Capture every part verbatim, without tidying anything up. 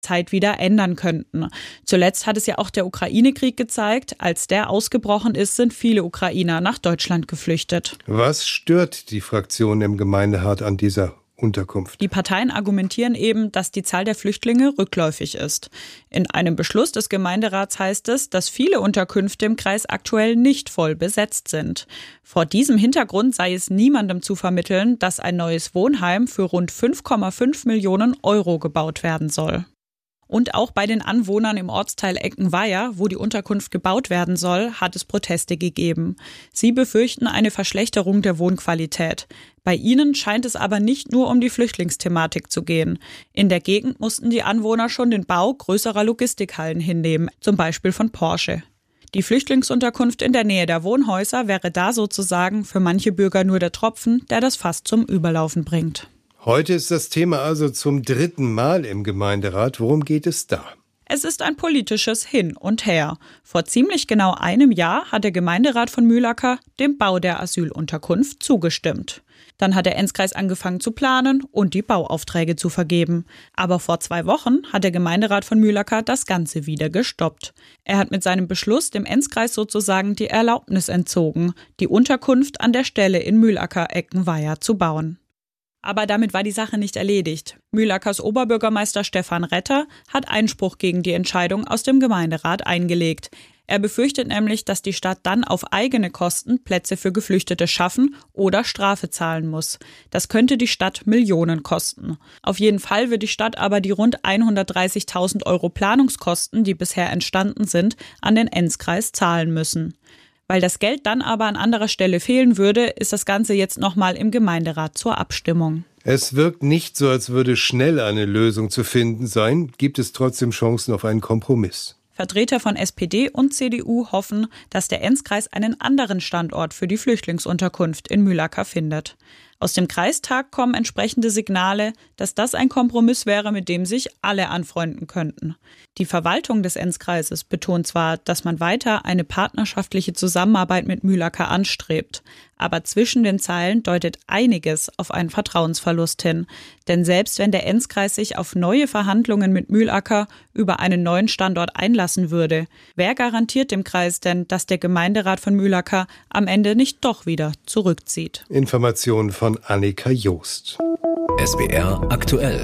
Zeit wieder ändern könnten. Zuletzt hat es ja auch der Ukraine-Krieg gezeigt. Als der ausgebrochen ist, sind viele Ukrainer nach Deutschland geflüchtet. Was stört die Fraktion im Gemeinderat an dieser Unterkunft? Die Parteien argumentieren eben, dass die Zahl der Flüchtlinge rückläufig ist. In einem Beschluss des Gemeinderats heißt es, dass viele Unterkünfte im Kreis aktuell nicht voll besetzt sind. Vor diesem Hintergrund sei es niemandem zu vermitteln, dass ein neues Wohnheim für rund fünf Komma fünf Millionen Euro gebaut werden soll. Und auch bei den Anwohnern im Ortsteil Eckenweiher, wo die Unterkunft gebaut werden soll, hat es Proteste gegeben. Sie befürchten eine Verschlechterung der Wohnqualität. Bei ihnen scheint es aber nicht nur um die Flüchtlingsthematik zu gehen. In der Gegend mussten die Anwohner schon den Bau größerer Logistikhallen hinnehmen, zum Beispiel von Porsche. Die Flüchtlingsunterkunft in der Nähe der Wohnhäuser wäre da sozusagen für manche Bürger nur der Tropfen, der das Fass zum Überlaufen bringt. Heute ist das Thema also zum dritten Mal im Gemeinderat. Worum geht es da? Es ist ein politisches Hin und Her. Vor ziemlich genau einem Jahr hat der Gemeinderat von Mühlacker dem Bau der Asylunterkunft zugestimmt. Dann hat der Enzkreis angefangen zu planen und die Bauaufträge zu vergeben. Aber vor zwei Wochen hat der Gemeinderat von Mühlacker das Ganze wieder gestoppt. Er hat mit seinem Beschluss dem Enzkreis sozusagen die Erlaubnis entzogen, die Unterkunft an der Stelle in Mühlacker-Eckenweiher zu bauen. Aber damit war die Sache nicht erledigt. Mühlackers Oberbürgermeister Stefan Retter hat Einspruch gegen die Entscheidung aus dem Gemeinderat eingelegt. Er befürchtet nämlich, dass die Stadt dann auf eigene Kosten Plätze für Geflüchtete schaffen oder Strafe zahlen muss. Das könnte die Stadt Millionen kosten. Auf jeden Fall wird die Stadt aber die rund hundertdreißigtausend Euro Planungskosten, die bisher entstanden sind, an den Enzkreis zahlen müssen. Weil das Geld dann aber an anderer Stelle fehlen würde, ist das Ganze jetzt nochmal im Gemeinderat zur Abstimmung. Es wirkt nicht so, als würde schnell eine Lösung zu finden sein. Gibt es trotzdem Chancen auf einen Kompromiss? Vertreter von S P D und C D U hoffen, dass der Enzkreis einen anderen Standort für die Flüchtlingsunterkunft in Mühlacker findet. Aus dem Kreistag kommen entsprechende Signale, dass das ein Kompromiss wäre, mit dem sich alle anfreunden könnten. Die Verwaltung des Enzkreises betont zwar, dass man weiter eine partnerschaftliche Zusammenarbeit mit Mühlacker anstrebt, aber zwischen den Zeilen deutet einiges auf einen Vertrauensverlust hin. Denn selbst wenn der Enzkreis sich auf neue Verhandlungen mit Mühlacker über einen neuen Standort einlassen würde, wer garantiert dem Kreis denn, dass der Gemeinderat von Mühlacker am Ende nicht doch wieder zurückzieht? Informationen von Annika Joost. S W R aktuell.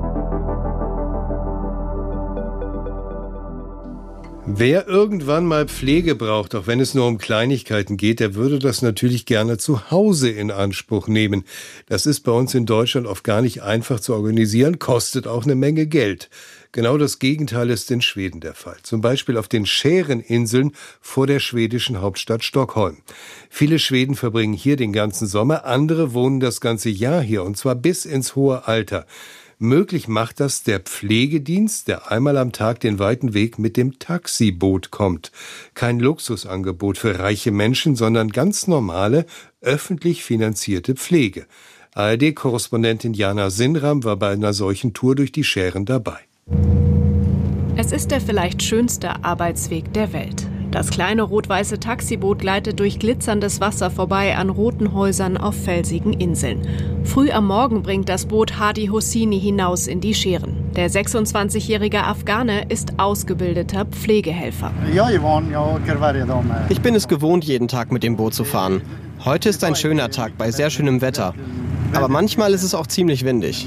Wer irgendwann mal Pflege braucht, auch wenn es nur um Kleinigkeiten geht, der würde das natürlich gerne zu Hause in Anspruch nehmen. Das ist bei uns in Deutschland oft gar nicht einfach zu organisieren, kostet auch eine Menge Geld. Genau das Gegenteil ist in Schweden der Fall. Zum Beispiel auf den Schäreninseln vor der schwedischen Hauptstadt Stockholm. Viele Schweden verbringen hier den ganzen Sommer, andere wohnen das ganze Jahr hier, und zwar bis ins hohe Alter. Möglich macht das der Pflegedienst, der einmal am Tag den weiten Weg mit dem Taxiboot kommt. Kein Luxusangebot für reiche Menschen, sondern ganz normale, öffentlich finanzierte Pflege. A R D-Korrespondentin Jana Sinram war bei einer solchen Tour durch die Schären dabei. Es ist der vielleicht schönste Arbeitsweg der Welt. Das kleine rot-weiße Taxiboot gleitet durch glitzerndes Wasser vorbei an roten Häusern auf felsigen Inseln. Früh am Morgen bringt das Boot Hadi Hosseini hinaus in die Schären. Der sechsundzwanzigjährige Afghane ist ausgebildeter Pflegehelfer. Ich bin es gewohnt, jeden Tag mit dem Boot zu fahren. Heute ist ein schöner Tag bei sehr schönem Wetter. Aber manchmal ist es auch ziemlich windig.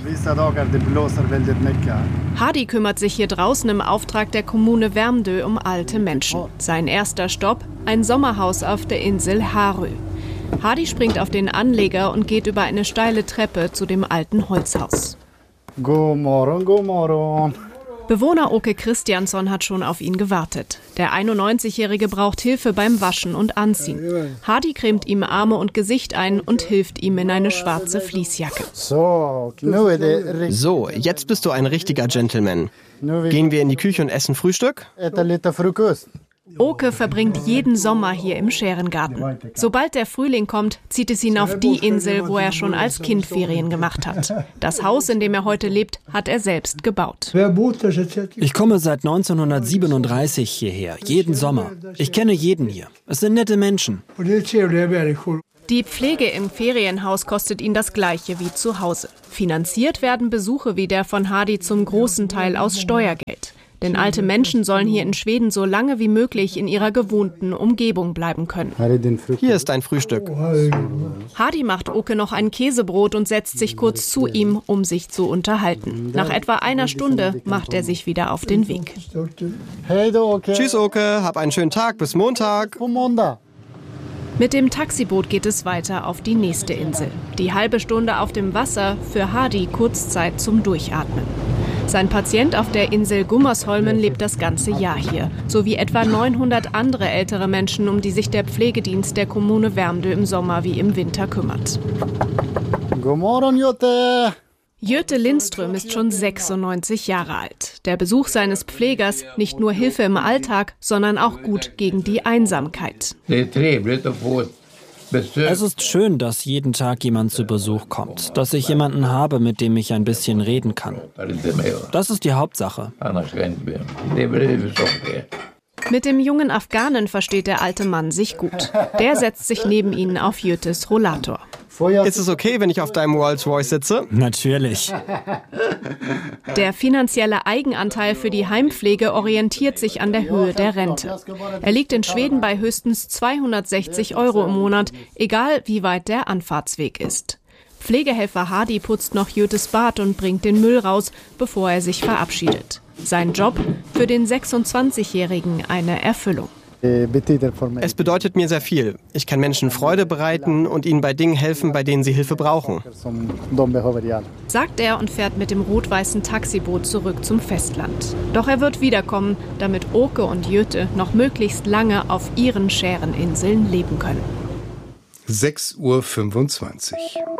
Hadi kümmert sich hier draußen im Auftrag der Kommune Värmdö um alte Menschen. Sein erster Stopp, ein Sommerhaus auf der Insel Harö. Hadi springt auf den Anleger und geht über eine steile Treppe zu dem alten Holzhaus. God morgon, god morgon. Bewohner Åke Christiansson hat schon auf ihn gewartet. Der einundneunzigjährige braucht Hilfe beim Waschen und Anziehen. Hadi cremt ihm Arme und Gesicht ein und hilft ihm in eine schwarze Fließjacke. So, jetzt bist du ein richtiger Gentleman. Gehen wir in die Küche und essen Frühstück? Åke verbringt jeden Sommer hier im Schärengarten. Sobald der Frühling kommt, zieht es ihn auf die Insel, wo er schon als Kind Ferien gemacht hat. Das Haus, in dem er heute lebt, hat er selbst gebaut. Ich komme seit neunzehnhundertsiebenunddreißig hierher, jeden Sommer. Ich kenne jeden hier. Es sind nette Menschen. Die Pflege im Ferienhaus kostet ihn das Gleiche wie zu Hause. Finanziert werden Besuche wie der von Hadi zum großen Teil aus Steuergeld. Denn alte Menschen sollen hier in Schweden so lange wie möglich in ihrer gewohnten Umgebung bleiben können. Hier ist dein Frühstück. Hadi macht Oke noch ein Käsebrot und setzt sich kurz zu ihm, um sich zu unterhalten. Nach etwa einer Stunde macht er sich wieder auf den Weg. Tschüss Oke, hab einen schönen Tag, bis Montag. Mit dem Taxiboot geht es weiter auf die nächste Insel. Die halbe Stunde auf dem Wasser, für Hadi Kurzzeit zum Durchatmen. Sein Patient auf der Insel Gummersholmen lebt das ganze Jahr hier, sowie etwa neunhundert andere ältere Menschen, um die sich der Pflegedienst der Kommune Värmdö im Sommer wie im Winter kümmert. God morgon, Jutta! Jöte Lindström ist schon sechsundneunzig Jahre alt. Der Besuch seines Pflegers nicht nur Hilfe im Alltag, sondern auch gut gegen die Einsamkeit. Es ist schön, dass jeden Tag jemand zu Besuch kommt, dass ich jemanden habe, mit dem ich ein bisschen reden kann. Das ist die Hauptsache. Mit dem jungen Afghanen versteht der alte Mann sich gut. Der setzt sich neben ihn auf Jötes Rollator. Ist es okay, wenn ich auf deinem Rolls-Royce sitze? Natürlich. Der finanzielle Eigenanteil für die Heimpflege orientiert sich an der Höhe der Rente. Er liegt in Schweden bei höchstens zweihundertsechzig Euro im Monat, egal wie weit der Anfahrtsweg ist. Pflegehelfer Hadi putzt noch Jötes Bad und bringt den Müll raus, bevor er sich verabschiedet. Sein Job für den sechsundzwanzigjährigen eine Erfüllung. Es bedeutet mir sehr viel. Ich kann Menschen Freude bereiten und ihnen bei Dingen helfen, bei denen sie Hilfe brauchen. Sagt er und fährt mit dem rot-weißen Taxiboot zurück zum Festland. Doch er wird wiederkommen, damit Oke und Jöte noch möglichst lange auf ihren Schäreninseln leben können. sechs Uhr fünfundzwanzig.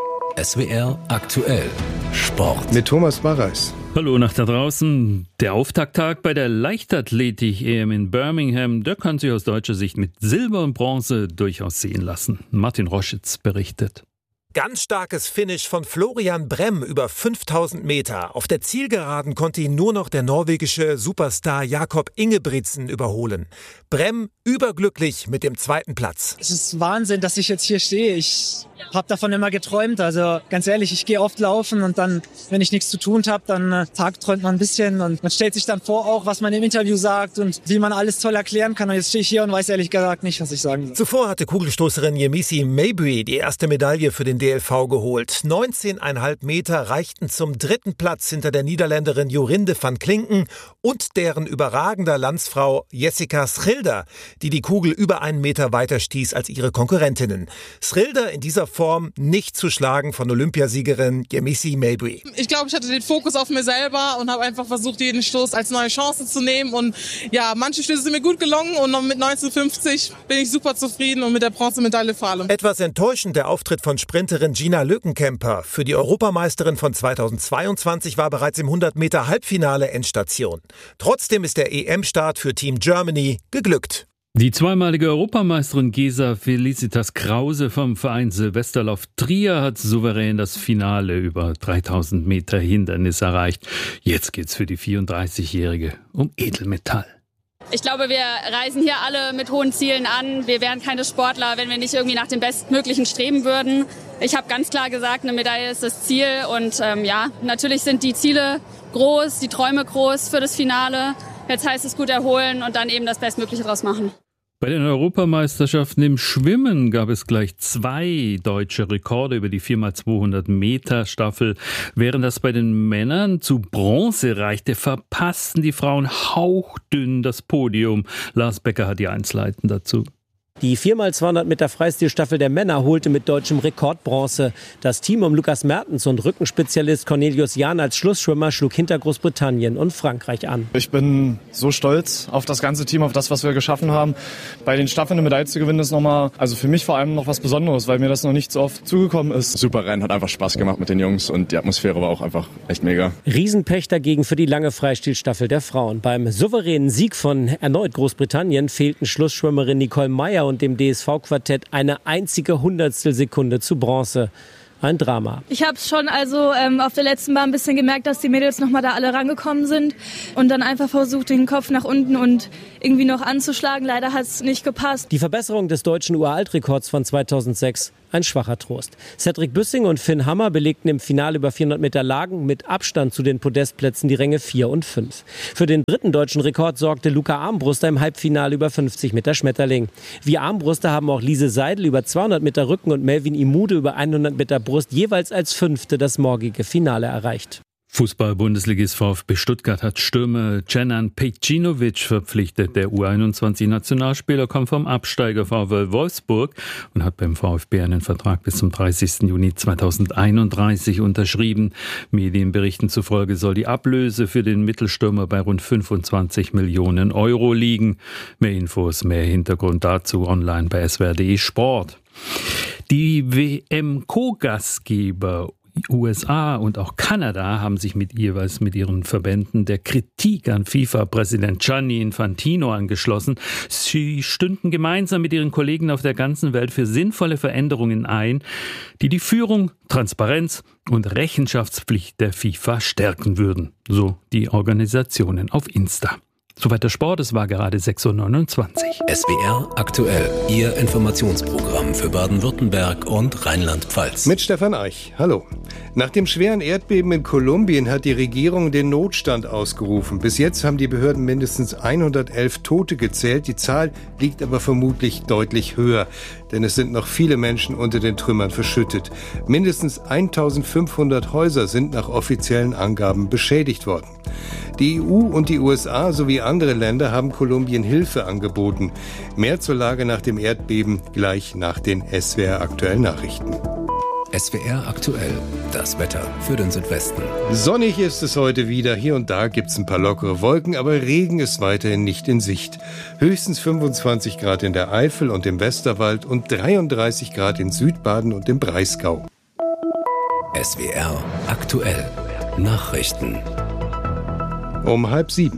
S W R aktuell Sport. Mit Thomas Barreis. Hallo nach da draußen. Der Auftakttag bei der Leichtathletik-E M in Birmingham, der kann sich aus deutscher Sicht mit Silber und Bronze durchaus sehen lassen. Martin Roschitz berichtet. Ganz starkes Finish von Florian Brem über fünftausend Meter. Auf der Zielgeraden konnte ihn nur noch der norwegische Superstar Jakob Ingebrigtsen überholen. Brem überglücklich mit dem zweiten Platz. Es ist Wahnsinn, dass ich jetzt hier stehe. Ich habe davon immer geträumt. Also ganz ehrlich, ich gehe oft laufen und dann, wenn ich nichts zu tun habe, dann äh, tagträumt man ein bisschen und man stellt sich dann vor, auch was man im Interview sagt und wie man alles toll erklären kann. Und jetzt stehe ich hier und weiß ehrlich gesagt nicht, was ich sagen soll. Zuvor hatte Kugelstoßerin Yemisi Mabry die erste Medaille für den D L V geholt. neunzehn Komma fünf Meter reichten zum dritten Platz hinter der Niederländerin Jorinde van Klinken und deren überragender Landsfrau Jessica Schilder, die die Kugel über einen Meter weiter stieß als ihre Konkurrentinnen. Schilder in dieser Form nicht zu schlagen von Olympiasiegerin Yemisi Mabry. Ich glaube, ich hatte den Fokus auf mir selber und habe einfach versucht, jeden Stoß als neue Chance zu nehmen. Und ja, manche Stöße sind mir gut gelungen und mit neunzehnhundertfünfzig bin ich super zufrieden und mit der Bronzemedaille vor allem. Etwas enttäuschend der Auftritt von Sprinterin Gina Lückenkämper. Für die Europameisterin von zweitausendzweiundzwanzig war bereits im hundert Meter Halbfinale Endstation. Trotzdem ist der E M-Start für Team Germany geglückt. Die zweimalige Europameisterin Gesa Felicitas Krause vom Verein Silvesterlauf Trier hat souverän das Finale über dreitausend Meter Hindernis erreicht. Jetzt geht's für die vierunddreißigjährige um Edelmetall. Ich glaube, wir reisen hier alle mit hohen Zielen an. Wir wären keine Sportler, wenn wir nicht irgendwie nach dem Bestmöglichen streben würden. Ich habe ganz klar gesagt, eine Medaille ist das Ziel. Und ähm, ja, natürlich sind die Ziele groß, die Träume groß für das Finale. Jetzt heißt es gut erholen und dann eben das Bestmögliche draus machen. Bei den Europameisterschaften im Schwimmen gab es gleich zwei deutsche Rekorde über die vier mal zweihundert Meter Staffel. Während das bei den Männern zu Bronze reichte, verpassten die Frauen hauchdünn das Podium. Lars Becker hat die Einzelheiten dazu. Die vier mal zweihundert Meter Freistilstaffel der Männer holte mit deutschem Rekord Bronze. Das Team um Lukas Mertens und Rückenspezialist Cornelius Jahn als Schlussschwimmer schlug hinter Großbritannien und Frankreich an. Ich bin so stolz auf das ganze Team, auf das, was wir geschaffen haben. Bei den Staffeln eine Medaille zu gewinnen, ist nochmal, also für mich vor allem noch was Besonderes, weil mir das noch nicht so oft zugekommen ist. Super Rennen, hat einfach Spaß gemacht mit den Jungs und die Atmosphäre war auch einfach echt mega. Riesenpech dagegen für die lange Freistilstaffel der Frauen. Beim souveränen Sieg von erneut Großbritannien fehlten Schlussschwimmerin Nicole Meyer und dem D S V-Quartett eine einzige Hundertstelsekunde zu Bronze. Ein Drama. Ich habe schon also ähm, auf der letzten Bahn ein bisschen gemerkt, dass die Mädels nochmal da alle rangekommen sind und dann einfach versucht, den Kopf nach unten und irgendwie noch anzuschlagen. Leider hat es nicht gepasst. Die Verbesserung des deutschen Uraltrekords von zweitausendsechs ein schwacher Trost. Cedric Büssing und Finn Hammer belegten im Finale über vierhundert Meter Lagen mit Abstand zu den Podestplätzen die Ränge vier und fünf. Für den dritten deutschen Rekord sorgte Luca Armbruster im Halbfinale über fünfzig Meter Schmetterling. Wie Armbruster haben auch Lise Seidel über zweihundert Meter Rücken und Melvin Imude über hundert Meter Brust jeweils als Fünfte das morgige Finale erreicht. Fußball-Bundesligist VfB Stuttgart hat Stürmer Cenan Pejcinovic verpflichtet. Der U einundzwanzig-Nationalspieler kommt vom Absteiger VfL Wolfsburg und hat beim VfB einen Vertrag bis zum dreißigsten Juni zweitausendeinunddreißig unterschrieben. Medienberichten zufolge soll die Ablöse für den Mittelstürmer bei rund fünfundzwanzig Millionen Euro liegen. Mehr Infos, mehr Hintergrund dazu online bei s w r punkt d e Sport. Die W M-Co-Gastgeber U S A und auch Kanada haben sich mit jeweils mit ihren Verbänden der Kritik an FIFA-Präsident Gianni Infantino angeschlossen. Sie stünden gemeinsam mit ihren Kollegen auf der ganzen Welt für sinnvolle Veränderungen ein, die die Führung, Transparenz und Rechenschaftspflicht der FIFA stärken würden, so die Organisationen auf Insta. Soweit der Sport, es war gerade sechs Uhr neunundzwanzig. S W R aktuell, Ihr Informationsprogramm für Baden-Württemberg und Rheinland-Pfalz. Mit Stefan Eich. Hallo. Nach dem schweren Erdbeben in Kolumbien hat die Regierung den Notstand ausgerufen. Bis jetzt haben die Behörden mindestens hundertelf Tote gezählt. Die Zahl liegt aber vermutlich deutlich höher, denn es sind noch viele Menschen unter den Trümmern verschüttet. Mindestens eintausendfünfhundert Häuser sind nach offiziellen Angaben beschädigt worden. Die E U und die U S A sowie andere Länder haben Kolumbien Hilfe angeboten. Mehr zur Lage nach dem Erdbeben gleich nach den S W R aktuellen Nachrichten. S W R aktuell, das Wetter für den Südwesten. Sonnig ist es heute wieder. Hier und da gibt's ein paar lockere Wolken, aber Regen ist weiterhin nicht in Sicht. Höchstens fünfundzwanzig Grad in der Eifel und im Westerwald und dreiunddreißig Grad in Südbaden und im Breisgau. S W R aktuell, Nachrichten. Um halb sieben.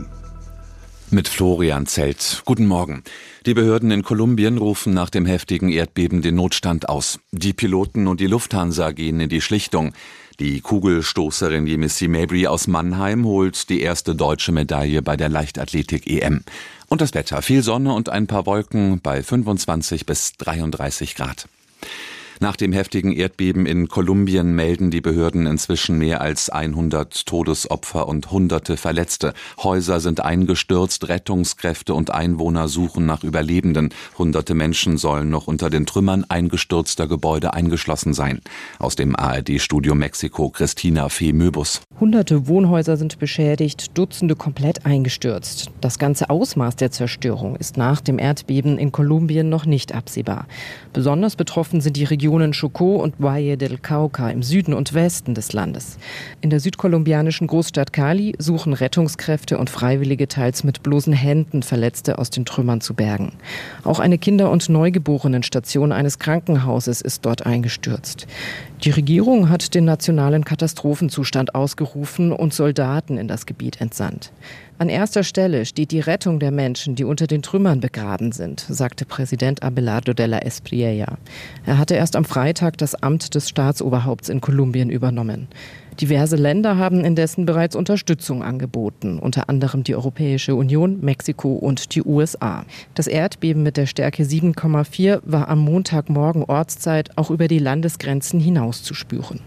Mit Florian Zelt. Guten Morgen. Die Behörden in Kolumbien rufen nach dem heftigen Erdbeben den Notstand aus. Die Piloten und die Lufthansa gehen in die Schlichtung. Die Kugelstoßerin Yemisi Mabry aus Mannheim holt die erste deutsche Medaille bei der Leichtathletik-E M. Und das Wetter, viel Sonne und ein paar Wolken bei fünfundzwanzig bis dreiunddreißig Grad. Nach dem heftigen Erdbeben in Kolumbien melden die Behörden inzwischen mehr als hundert Todesopfer und hunderte Verletzte. Häuser sind eingestürzt, Rettungskräfte und Einwohner suchen nach Überlebenden. Hunderte Menschen sollen noch unter den Trümmern eingestürzter Gebäude eingeschlossen sein. Aus dem A R D-Studio Mexiko, Christina Fee-Möbus. Hunderte Wohnhäuser sind beschädigt, Dutzende komplett eingestürzt. Das ganze Ausmaß der Zerstörung ist nach dem Erdbeben in Kolumbien noch nicht absehbar. Besonders betroffen sind die Regionen Chocó und Valle del Cauca im Süden und Westen des Landes. In der südkolumbianischen Großstadt Cali suchen Rettungskräfte und Freiwillige teils mit bloßen Händen Verletzte aus den Trümmern zu bergen. Auch eine Kinder- und Neugeborenenstation eines Krankenhauses ist dort eingestürzt. Die Regierung hat den nationalen Katastrophenzustand ausgerufen und Soldaten in das Gebiet entsandt. An erster Stelle steht die Rettung der Menschen, die unter den Trümmern begraben sind, sagte Präsident Abelardo de la Espriella. Er hatte erst am Freitag das Amt des Staatsoberhaupts in Kolumbien übernommen. Diverse Länder haben indessen bereits Unterstützung angeboten, unter anderem die Europäische Union, Mexiko und die U S A. Das Erdbeben mit der Stärke sieben Komma vier war am Montagmorgen Ortszeit auch über die Landesgrenzen hinaus zu spüren.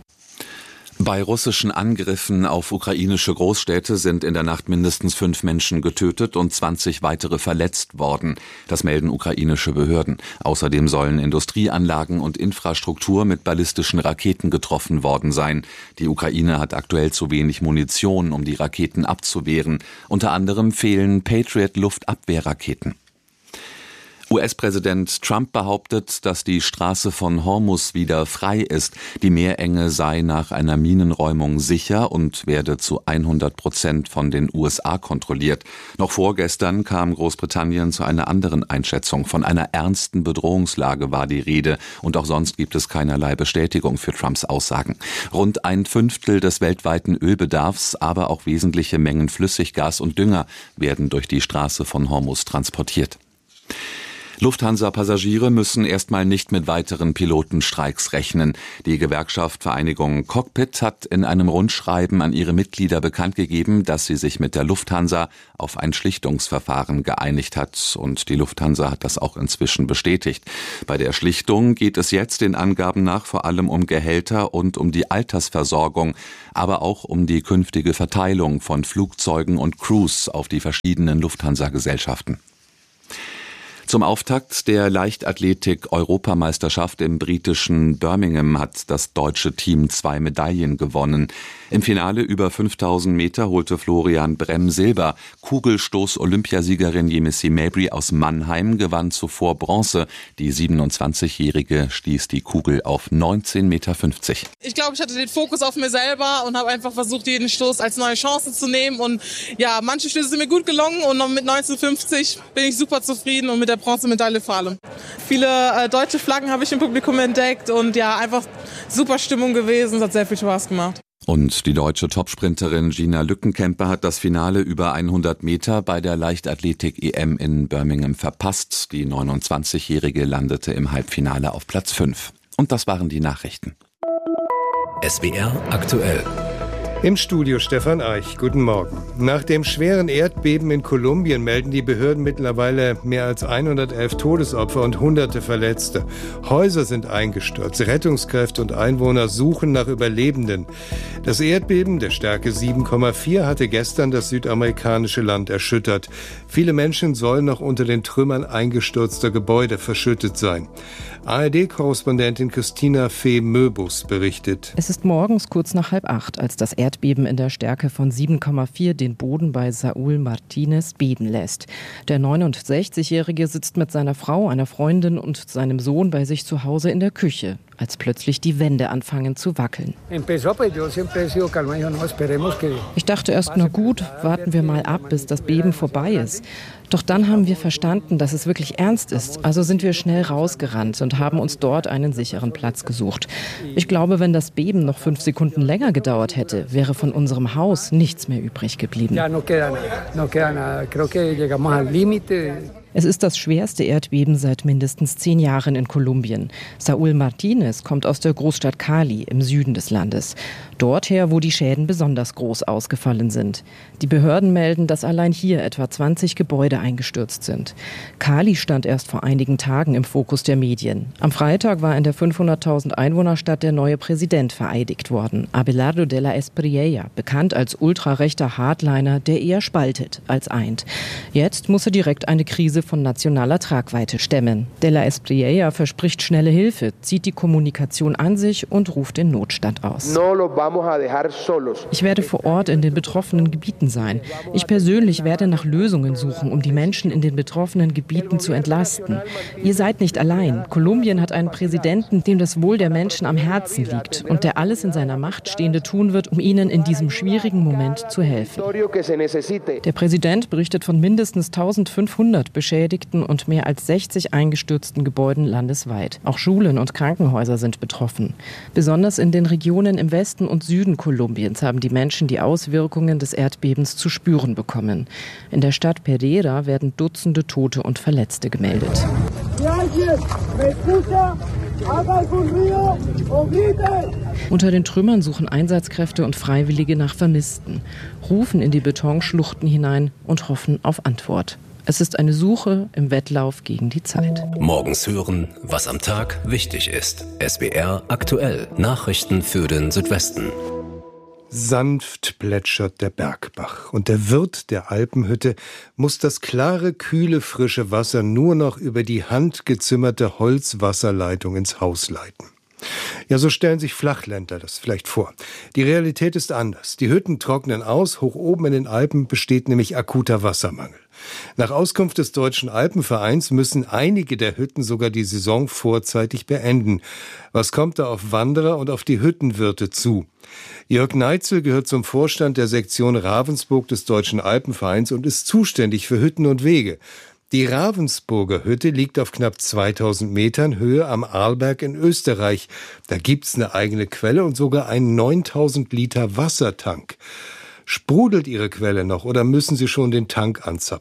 Bei russischen Angriffen auf ukrainische Großstädte sind in der Nacht mindestens fünf Menschen getötet und zwanzig weitere verletzt worden. Das melden ukrainische Behörden. Außerdem sollen Industrieanlagen und Infrastruktur mit ballistischen Raketen getroffen worden sein. Die Ukraine hat aktuell zu wenig Munition, um die Raketen abzuwehren. Unter anderem fehlen Patriot-Luftabwehrraketen. U S-Präsident Trump behauptet, dass die Straße von Hormuz wieder frei ist. Die Meerenge sei nach einer Minenräumung sicher und werde zu hundert Prozent von den U S A kontrolliert. Noch vorgestern kam Großbritannien zu einer anderen Einschätzung. Von einer ernsten Bedrohungslage war die Rede und auch sonst gibt es keinerlei Bestätigung für Trumps Aussagen. Rund ein Fünftel des weltweiten Ölbedarfs, aber auch wesentliche Mengen Flüssiggas und Dünger werden durch die Straße von Hormuz transportiert. Lufthansa-Passagiere müssen erstmal nicht mit weiteren Pilotenstreiks rechnen. Die Gewerkschaft Vereinigung Cockpit hat in einem Rundschreiben an ihre Mitglieder bekannt gegeben, dass sie sich mit der Lufthansa auf ein Schlichtungsverfahren geeinigt hat. Und die Lufthansa hat das auch inzwischen bestätigt. Bei der Schlichtung geht es jetzt den Angaben nach vor allem um Gehälter und um die Altersversorgung, aber auch um die künftige Verteilung von Flugzeugen und Crews auf die verschiedenen Lufthansa-Gesellschaften. Zum Auftakt der Leichtathletik-Europameisterschaft im britischen Birmingham hat das deutsche Team zwei Medaillen gewonnen. Im Finale über fünftausend Meter holte Florian Bremm Silber. Kugelstoß-Olympiasiegerin Yemisi Mabry aus Mannheim gewann zuvor Bronze. Die siebenundzwanzigjährige stieß die Kugel auf neunzehn Meter fünfzig. Ich glaube, ich hatte den Fokus auf mir selber und habe einfach versucht, jeden Stoß als neue Chance zu nehmen. Und ja, manche Stöße sind mir gut gelungen und mit neunzehn fünfzig bin ich super zufrieden und mit der Bronzemedaille vor allem. Viele äh, deutsche Flaggen habe ich im Publikum entdeckt und ja, einfach super Stimmung gewesen. Es hat sehr viel Spaß gemacht. Und die deutsche Topsprinterin Gina Lückenkämper hat das Finale über hundert Meter bei der Leichtathletik-E M in Birmingham verpasst. Die neunundzwanzigjährige landete im Halbfinale auf Platz fünf. Und das waren die Nachrichten. S W R aktuell. Im Studio Stefan Eich. Guten Morgen. Nach dem schweren Erdbeben in Kolumbien melden die Behörden mittlerweile mehr als hundertelf Todesopfer und hunderte Verletzte. Häuser sind eingestürzt. Rettungskräfte und Einwohner suchen nach Überlebenden. Das Erdbeben der Stärke sieben Komma vier hatte gestern das südamerikanische Land erschüttert. Viele Menschen sollen noch unter den Trümmern eingestürzter Gebäude verschüttet sein. A R D-Korrespondentin Christina Fee-Möbus berichtet. Es ist morgens kurz nach halb acht, als das Erdbeben in der Stärke von sieben Komma vier den Boden bei Saúl Martínez beben lässt. Der neunundsechzigjährige sitzt mit seiner Frau, einer Freundin und seinem Sohn bei sich zu Hause in der Küche, als plötzlich die Wände anfangen zu wackeln. Ich dachte erst, na gut, warten wir mal ab, bis das Beben vorbei ist. Doch dann haben wir verstanden, dass es wirklich ernst ist. Also sind wir schnell rausgerannt und haben uns dort einen sicheren Platz gesucht. Ich glaube, wenn das Beben noch fünf Sekunden länger gedauert hätte, wäre von unserem Haus nichts mehr übrig geblieben. Es ist das schwerste Erdbeben seit mindestens zehn Jahren in Kolumbien. Saúl Martínez kommt aus der Großstadt Cali im Süden des Landes. Dorther, wo die Schäden besonders groß ausgefallen sind. Die Behörden melden, dass allein hier etwa zwanzig Gebäude eingestürzt sind. Cali stand erst vor einigen Tagen im Fokus der Medien. Am Freitag war in der fünfhunderttausend Einwohnerstadt der neue Präsident vereidigt worden, Abelardo de la Espriella, bekannt als ultrarechter Hardliner, der eher spaltet als eint. Jetzt muss er direkt eine Krise von nationaler Tragweite stemmen. De la Espriella verspricht schnelle Hilfe, zieht die Kommunikation an sich und ruft den Notstand aus. Ich werde vor Ort in den betroffenen Gebieten sein. Ich persönlich werde nach Lösungen suchen, um die Menschen in den betroffenen Gebieten zu entlasten. Ihr seid nicht allein. Kolumbien hat einen Präsidenten, dem das Wohl der Menschen am Herzen liegt und der alles in seiner Macht Stehende tun wird, um ihnen in diesem schwierigen Moment zu helfen. Der Präsident berichtet von mindestens eintausendfünfhundert Beschädigten und mehr als sechzig eingestürzten Gebäuden landesweit. Auch Schulen und Krankenhäuser sind betroffen. Besonders in den Regionen im Westen und Süden Kolumbiens haben die Menschen die Auswirkungen des Erdbebens zu spüren bekommen. In der Stadt Pereira werden Dutzende Tote und Verletzte gemeldet. Unter den Trümmern suchen Einsatzkräfte und Freiwillige nach Vermissten, rufen in die Betonschluchten hinein und hoffen auf Antwort. Es ist eine Suche im Wettlauf gegen die Zeit. Morgens hören, was am Tag wichtig ist. S W R aktuell. Nachrichten für den Südwesten. Sanft plätschert der Bergbach und der Wirt der Alpenhütte muss das klare, kühle, frische Wasser nur noch über die handgezimmerte Holzwasserleitung ins Haus leiten. Ja, so stellen sich Flachländler das vielleicht vor. Die Realität ist anders. Die Hütten trocknen aus, hoch oben in den Alpen besteht nämlich akuter Wassermangel. Nach Auskunft des Deutschen Alpenvereins müssen einige der Hütten sogar die Saison vorzeitig beenden. Was kommt da auf Wanderer und auf die Hüttenwirte zu? Jörg Neitzel gehört zum Vorstand der Sektion Ravensburg des Deutschen Alpenvereins und ist zuständig für Hütten und Wege. Die Ravensburger Hütte liegt auf knapp zweitausend Metern Höhe am Arlberg in Österreich. Da gibt's eine eigene Quelle und sogar einen neuntausend Liter Wassertank. Sprudelt Ihre Quelle noch oder müssen Sie schon den Tank anzapfen?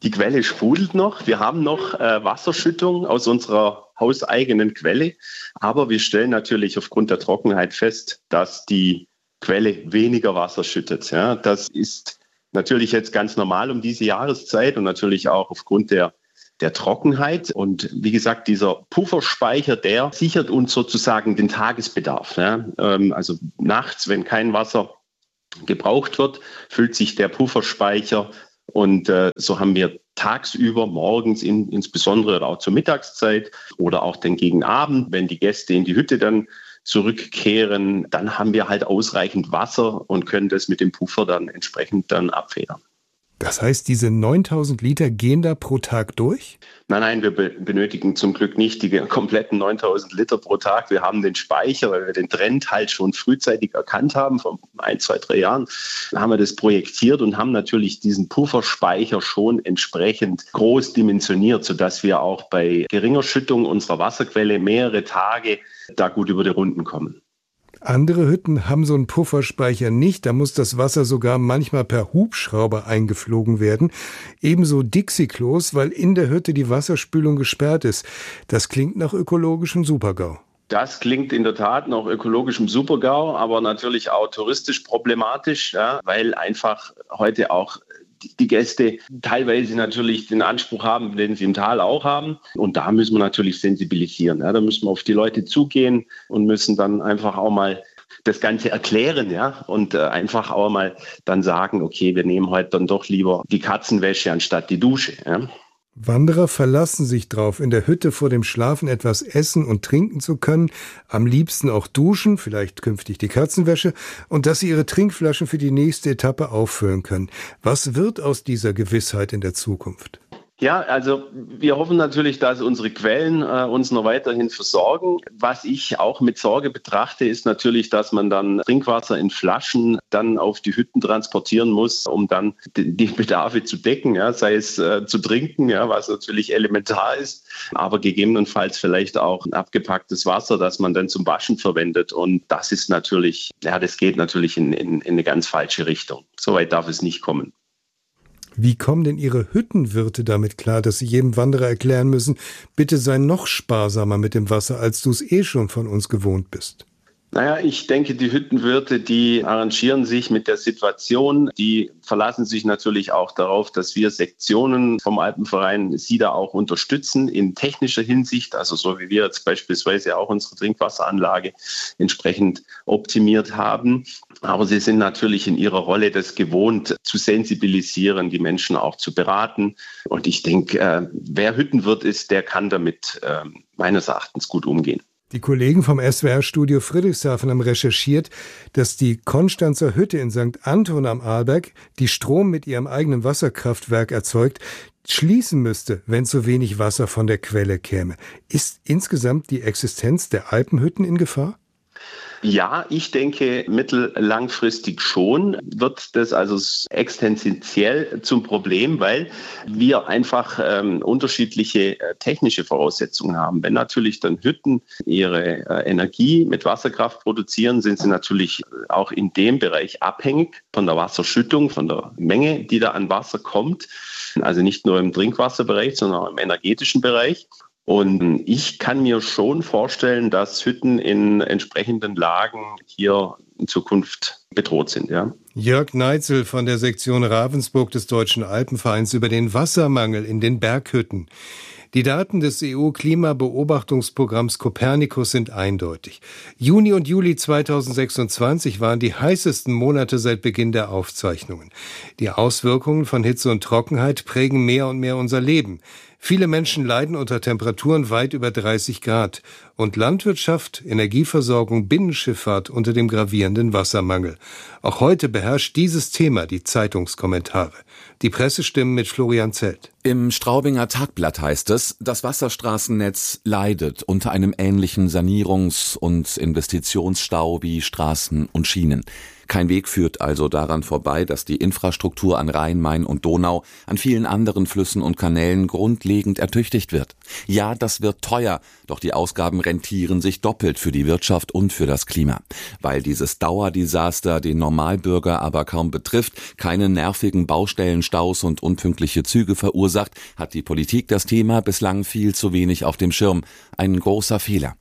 Die Quelle sprudelt noch. Wir haben noch äh, Wasserschüttung aus unserer hauseigenen Quelle. Aber wir stellen natürlich aufgrund der Trockenheit fest, dass die Quelle weniger Wasser schüttet. Ja, das ist natürlich jetzt ganz normal um diese Jahreszeit und natürlich auch aufgrund der, der Trockenheit. Und wie gesagt, dieser Pufferspeicher, der sichert uns sozusagen den Tagesbedarf. Ja, ähm, also nachts, wenn kein Wasser gebraucht wird, füllt sich der Pufferspeicher. Und äh, so haben wir tagsüber, morgens in, insbesondere auch zur Mittagszeit oder auch dann gegen Abend, wenn die Gäste in die Hütte dann zurückkehren, dann haben wir halt ausreichend Wasser und können das mit dem Puffer dann entsprechend dann abfedern. Das heißt, diese neuntausend Liter gehen da pro Tag durch? Nein, nein, wir be- benötigen zum Glück nicht die kompletten neuntausend Liter pro Tag. Wir haben den Speicher, weil wir den Trend halt schon frühzeitig erkannt haben, vor ein, zwei, drei Jahren, haben wir das projektiert und haben natürlich diesen Pufferspeicher schon entsprechend groß dimensioniert, sodass wir auch bei geringer Schüttung unserer Wasserquelle mehrere Tage da gut über die Runden kommen. Andere Hütten haben so einen Pufferspeicher nicht. Da muss das Wasser sogar manchmal per Hubschrauber eingeflogen werden. Ebenso Dixie-Klos, weil in der Hütte die Wasserspülung gesperrt ist. Das klingt nach ökologischem Super-GAU. Das klingt in der Tat nach ökologischem Super-GAU, aber natürlich auch touristisch problematisch, ja, weil einfach heute auch die Gäste teilweise natürlich den Anspruch haben, den sie im Tal auch haben. Und da müssen wir natürlich sensibilisieren. Ja. Da müssen wir auf die Leute zugehen und müssen dann einfach auch mal das Ganze erklären, ja, und äh, einfach auch mal dann sagen, okay, wir nehmen heute dann doch lieber die Katzenwäsche anstatt die Dusche. Ja. Wanderer verlassen sich drauf, in der Hütte vor dem Schlafen etwas essen und trinken zu können, am liebsten auch duschen, vielleicht künftig die Katzenwäsche, und dass sie ihre Trinkflaschen für die nächste Etappe auffüllen können. Was wird aus dieser Gewissheit in der Zukunft? Ja, also wir hoffen natürlich, dass unsere Quellen äh, uns noch weiterhin versorgen. Was ich auch mit Sorge betrachte, ist natürlich, dass man dann Trinkwasser in Flaschen dann auf die Hütten transportieren muss, um dann die, die Bedarfe zu decken, ja, sei es äh, zu trinken, ja, was natürlich elementar ist, aber gegebenenfalls vielleicht auch abgepacktes Wasser, das man dann zum Waschen verwendet. Und das ist natürlich, ja, das geht natürlich in, in, in eine ganz falsche Richtung. So weit darf es nicht kommen. Wie kommen denn Ihre Hüttenwirte damit klar, dass sie jedem Wanderer erklären müssen, bitte sei noch sparsamer mit dem Wasser, als du es eh schon von uns gewohnt bist? Naja, ich denke, die Hüttenwirte, die arrangieren sich mit der Situation. Die verlassen sich natürlich auch darauf, dass wir Sektionen vom Alpenverein sie da auch unterstützen in technischer Hinsicht. Also so wie wir jetzt beispielsweise auch unsere Trinkwasseranlage entsprechend optimiert haben. Aber sie sind natürlich in ihrer Rolle das gewohnt, zu sensibilisieren, die Menschen auch zu beraten. Und ich denke, äh, wer Hüttenwirt ist, der kann damit äh, meines Erachtens gut umgehen. Die Kollegen vom S W R-Studio Friedrichshafen haben recherchiert, dass die Konstanzer Hütte in Sankt Anton am Arlberg, die Strom mit ihrem eigenen Wasserkraftwerk erzeugt, schließen müsste, wenn zu wenig Wasser von der Quelle käme. Ist insgesamt die Existenz der Alpenhütten in Gefahr? Ja, ich denke, mittellangfristig schon wird das also existenziell zum Problem, weil wir einfach ähm, unterschiedliche äh, technische Voraussetzungen haben. Wenn natürlich dann Hütten ihre äh, Energie mit Wasserkraft produzieren, sind sie natürlich auch in dem Bereich abhängig von der Wasserschüttung, von der Menge, die da an Wasser kommt. Also nicht nur im Trinkwasserbereich, sondern auch im energetischen Bereich. Und ich kann mir schon vorstellen, dass Hütten in entsprechenden Lagen hier in Zukunft bedroht sind. Ja. Jörg Neitzel von der Sektion Ravensburg des Deutschen Alpenvereins über den Wassermangel in den Berghütten. Die Daten des E U-Klimabeobachtungsprogramms Copernicus sind eindeutig. Juni und Juli zweitausendsechsundzwanzig waren die heißesten Monate seit Beginn der Aufzeichnungen. Die Auswirkungen von Hitze und Trockenheit prägen mehr und mehr unser Leben. Viele Menschen leiden unter Temperaturen weit über dreißig Grad und Landwirtschaft, Energieversorgung, Binnenschifffahrt unter dem gravierenden Wassermangel. Auch heute beherrscht dieses Thema die Zeitungskommentare. Die Pressestimmen mit Florian Zelt. Im Straubinger Tagblatt heißt es, das Wasserstraßennetz leidet unter einem ähnlichen Sanierungs- und Investitionsstau wie Straßen und Schienen. Kein Weg führt also daran vorbei, dass die Infrastruktur an Rhein, Main und Donau, an vielen anderen Flüssen und Kanälen grundlegend ertüchtigt wird. Ja, das wird teuer, doch die Ausgaben rentieren sich doppelt für die Wirtschaft und für das Klima. Weil dieses Dauerdesaster den Normalbürger aber kaum betrifft, keine nervigen Baustellenstaus und unpünktliche Züge verursacht, hat die Politik das Thema bislang viel zu wenig auf dem Schirm. Ein großer Fehler.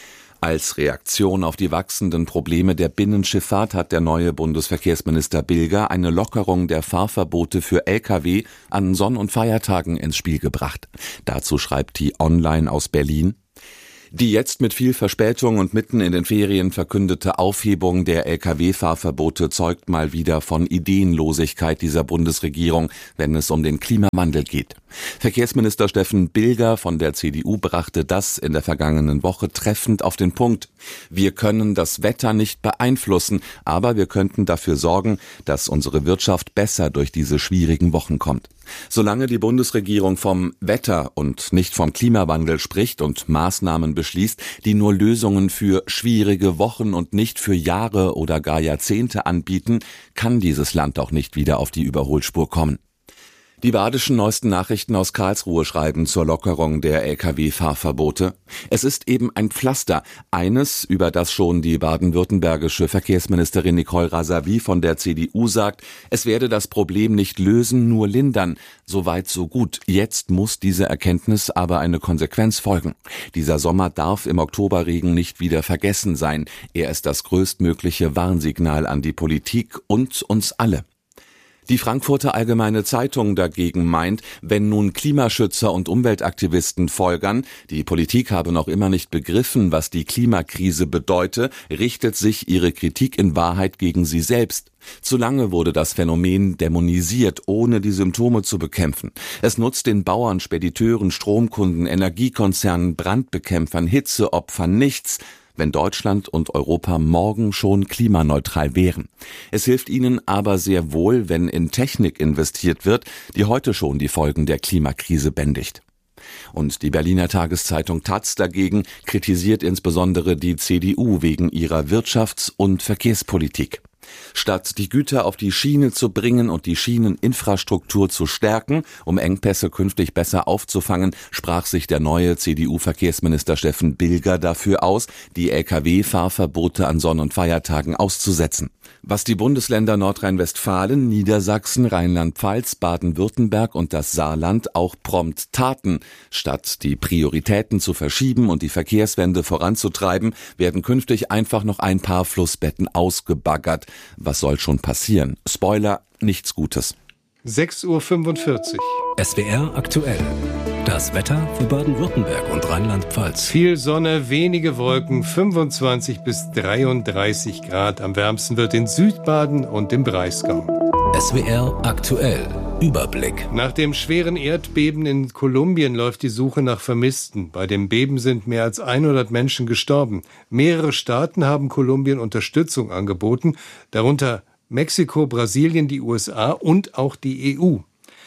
Als Reaktion auf die wachsenden Probleme der Binnenschifffahrt hat der neue Bundesverkehrsminister Bilger eine Lockerung der Fahrverbote für L K W an Sonn- und Feiertagen ins Spiel gebracht. Dazu schreibt die Online aus Berlin: Die jetzt mit viel Verspätung und mitten in den Ferien verkündete Aufhebung der L K W-Fahrverbote zeugt mal wieder von Ideenlosigkeit dieser Bundesregierung, wenn es um den Klimawandel geht. Verkehrsminister Steffen Bilger von der C D U brachte das in der vergangenen Woche treffend auf den Punkt. Wir können das Wetter nicht beeinflussen, aber wir könnten dafür sorgen, dass unsere Wirtschaft besser durch diese schwierigen Wochen kommt. Solange die Bundesregierung vom Wetter und nicht vom Klimawandel spricht und Maßnahmen beschließt, die nur Lösungen für schwierige Wochen und nicht für Jahre oder gar Jahrzehnte anbieten, kann dieses Land auch nicht wieder auf die Überholspur kommen. Die badischen neuesten Nachrichten aus Karlsruhe schreiben zur Lockerung der L K W-Fahrverbote. Es ist eben ein Pflaster, eines, über das schon die baden-württembergische Verkehrsministerin Nicole Razavi von der C D U sagt, es werde das Problem nicht lösen, nur lindern. Soweit so gut. Jetzt muss diese Erkenntnis aber eine Konsequenz folgen. Dieser Sommer darf im Oktoberregen nicht wieder vergessen sein. Er ist das größtmögliche Warnsignal an die Politik und uns alle. Die Frankfurter Allgemeine Zeitung dagegen meint, wenn nun Klimaschützer und Umweltaktivisten folgern, die Politik habe noch immer nicht begriffen, was die Klimakrise bedeute, richtet sich ihre Kritik in Wahrheit gegen sie selbst. Zu lange wurde das Phänomen dämonisiert, ohne die Symptome zu bekämpfen. Es nutzt den Bauern, Spediteuren, Stromkunden, Energiekonzernen, Brandbekämpfern, Hitzeopfern nichts, wenn Deutschland und Europa morgen schon klimaneutral wären. Es hilft ihnen aber sehr wohl, wenn in Technik investiert wird, die heute schon die Folgen der Klimakrise bändigt. Und die Berliner Tageszeitung Taz dagegen kritisiert insbesondere die C D U wegen ihrer Wirtschafts- und Verkehrspolitik. Statt die Güter auf die Schiene zu bringen und die Schieneninfrastruktur zu stärken, um Engpässe künftig besser aufzufangen, sprach sich der neue C D U-Verkehrsminister Steffen Bilger dafür aus, die L K W-Fahrverbote an Sonn- und Feiertagen auszusetzen. Was die Bundesländer Nordrhein-Westfalen, Niedersachsen, Rheinland-Pfalz, Baden-Württemberg und das Saarland auch prompt taten. Statt die Prioritäten zu verschieben und die Verkehrswende voranzutreiben, werden künftig einfach noch ein paar Flussbetten ausgebaggert. Was soll schon passieren? Spoiler, nichts Gutes. sechs Uhr fünfundvierzig. S W R aktuell. Das Wetter für Baden-Württemberg und Rheinland-Pfalz. Viel Sonne, wenige Wolken, fünfundzwanzig bis dreiunddreißig Grad. Am wärmsten wird in Südbaden und im Breisgau. S W R aktuell. Überblick. Nach dem schweren Erdbeben in Kolumbien läuft die Suche nach Vermissten. Bei dem Beben sind mehr als hundert Menschen gestorben. Mehrere Staaten haben Kolumbien Unterstützung angeboten, darunter Mexiko, Brasilien, die U S A und auch die E U.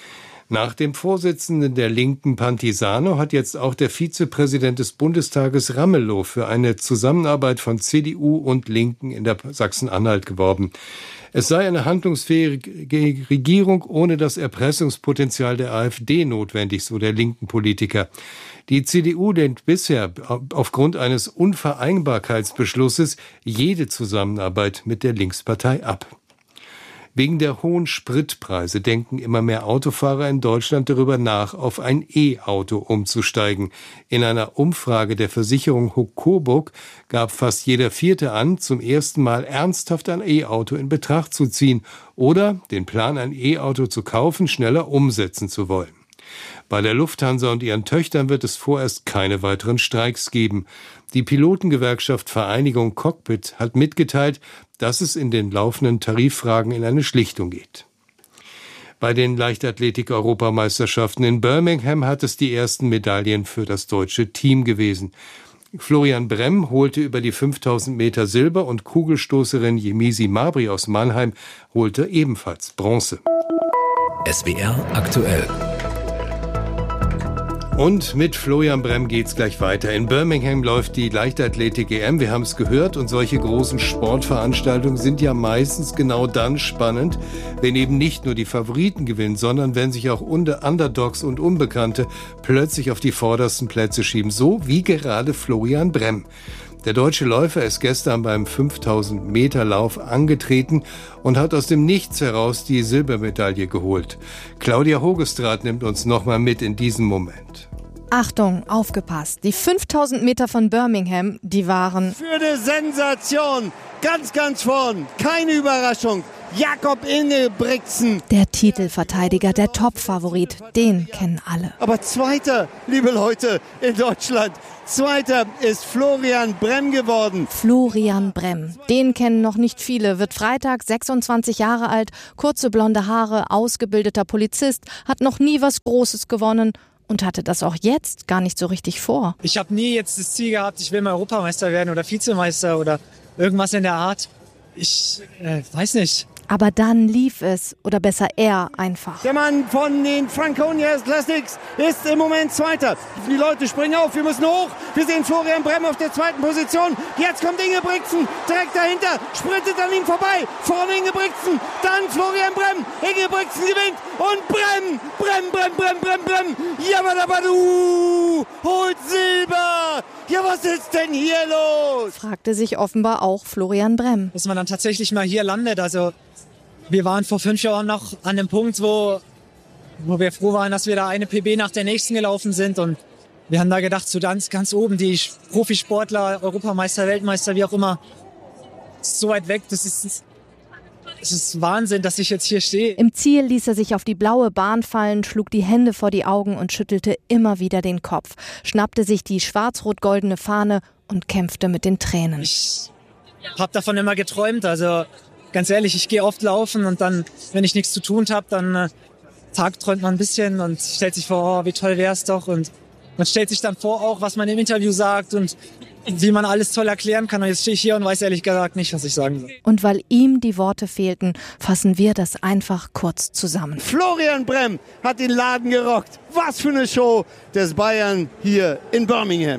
Nach dem Vorsitzenden der Linken Pantisano hat jetzt auch der Vizepräsident des Bundestages Ramelow für eine Zusammenarbeit von C D U und Linken in der Sachsen-Anhalt geworben. Es sei eine handlungsfähige Regierung ohne das Erpressungspotenzial der AfD notwendig, so der linken Politiker. Die C D U lehnt bisher aufgrund eines Unvereinbarkeitsbeschlusses jede Zusammenarbeit mit der Linkspartei ab. Wegen der hohen Spritpreise denken immer mehr Autofahrer in Deutschland darüber nach, auf ein E-Auto umzusteigen. In einer Umfrage der Versicherung Huck Coburg gab fast jeder Vierte an, zum ersten Mal ernsthaft ein E-Auto in Betracht zu ziehen oder den Plan, ein E-Auto zu kaufen, schneller umsetzen zu wollen. Bei der Lufthansa und ihren Töchtern wird es vorerst keine weiteren Streiks geben. Die Pilotengewerkschaft Vereinigung Cockpit hat mitgeteilt, dass es in den laufenden Tariffragen in eine Schlichtung geht. Bei den Leichtathletik-Europameisterschaften in Birmingham hat es die ersten Medaillen für das deutsche Team gewesen. Florian Bremm holte über die fünftausend Meter Silber und Kugelstoßerin Yemisi Mabry aus Mannheim holte ebenfalls Bronze. S W R aktuell. Und mit Florian Brem geht's gleich weiter. In Birmingham läuft die Leichtathletik-E M. Wir haben es gehört. Und solche großen Sportveranstaltungen sind ja meistens genau dann spannend, wenn eben nicht nur die Favoriten gewinnen, sondern wenn sich auch Underdogs und Unbekannte plötzlich auf die vordersten Plätze schieben. So wie gerade Florian Brem. Der deutsche Läufer ist gestern beim fünftausend Meter Lauf angetreten und hat aus dem Nichts heraus die Silbermedaille geholt. Claudia Hogestraat nimmt uns nochmal mit in diesen Moment. Achtung, aufgepasst. Die fünftausend Meter von Birmingham, die waren... Für eine Sensation. Ganz, ganz vorn. Keine Überraschung. Jakob Ingebrigtsen. Der Titelverteidiger, der Top-Favorit, den kennen alle. Aber Zweiter, liebe Leute, in Deutschland, Zweiter ist Florian Brem geworden. Florian Brem, den kennen noch nicht viele, wird Freitag sechsundzwanzig Jahre alt, kurze blonde Haare, ausgebildeter Polizist, hat noch nie was Großes gewonnen und hatte das auch jetzt gar nicht so richtig vor. Ich habe nie jetzt das Ziel gehabt, ich will mal Europameister werden oder Vizemeister oder irgendwas in der Art. Ich äh, weiß nicht. Aber dann lief es, oder besser er einfach. Der Mann von den Franconia Classics ist im Moment Zweiter. Die Leute springen auf, wir müssen hoch. Wir sehen Florian Brem auf der zweiten Position. Jetzt kommt Ingebrigtsen direkt dahinter, sprintet an ihm vorbei. Vorne Ingebrigtsen, dann Florian Brem. Ingebrigtsen gewinnt und Brem, Brem, Brem, Brem, Brem, Brem. Jabadabadu, holt Silber. Ja, was ist denn hier los? Fragte sich offenbar auch Florian Brem. Dass man dann tatsächlich mal hier landet, also wir waren vor fünf Jahren noch an dem Punkt, wo, wo wir froh waren, dass wir da eine P B nach der nächsten gelaufen sind. Und wir haben da gedacht, so ganz, ganz oben, die Profisportler, Europameister, Weltmeister, wie auch immer, ist so weit weg. Das ist, das ist Wahnsinn, dass ich jetzt hier stehe. Im Ziel ließ er sich auf die blaue Bahn fallen, schlug die Hände vor die Augen und schüttelte immer wieder den Kopf, schnappte sich die schwarz-rot-goldene Fahne und kämpfte mit den Tränen. Ich habe davon immer geträumt, also ganz ehrlich, ich gehe oft laufen und dann, wenn ich nichts zu tun habe, dann äh, tagträumt man ein bisschen und stellt sich vor, oh, wie toll wäre es doch. Und man stellt sich dann vor auch, was man im Interview sagt und wie man alles toll erklären kann. Und jetzt stehe ich hier und weiß ehrlich gesagt nicht, was ich sagen soll. Und weil ihm die Worte fehlten, fassen wir das einfach kurz zusammen. Florian Brem hat den Laden gerockt. Was für eine Show des Bayern hier in Birmingham.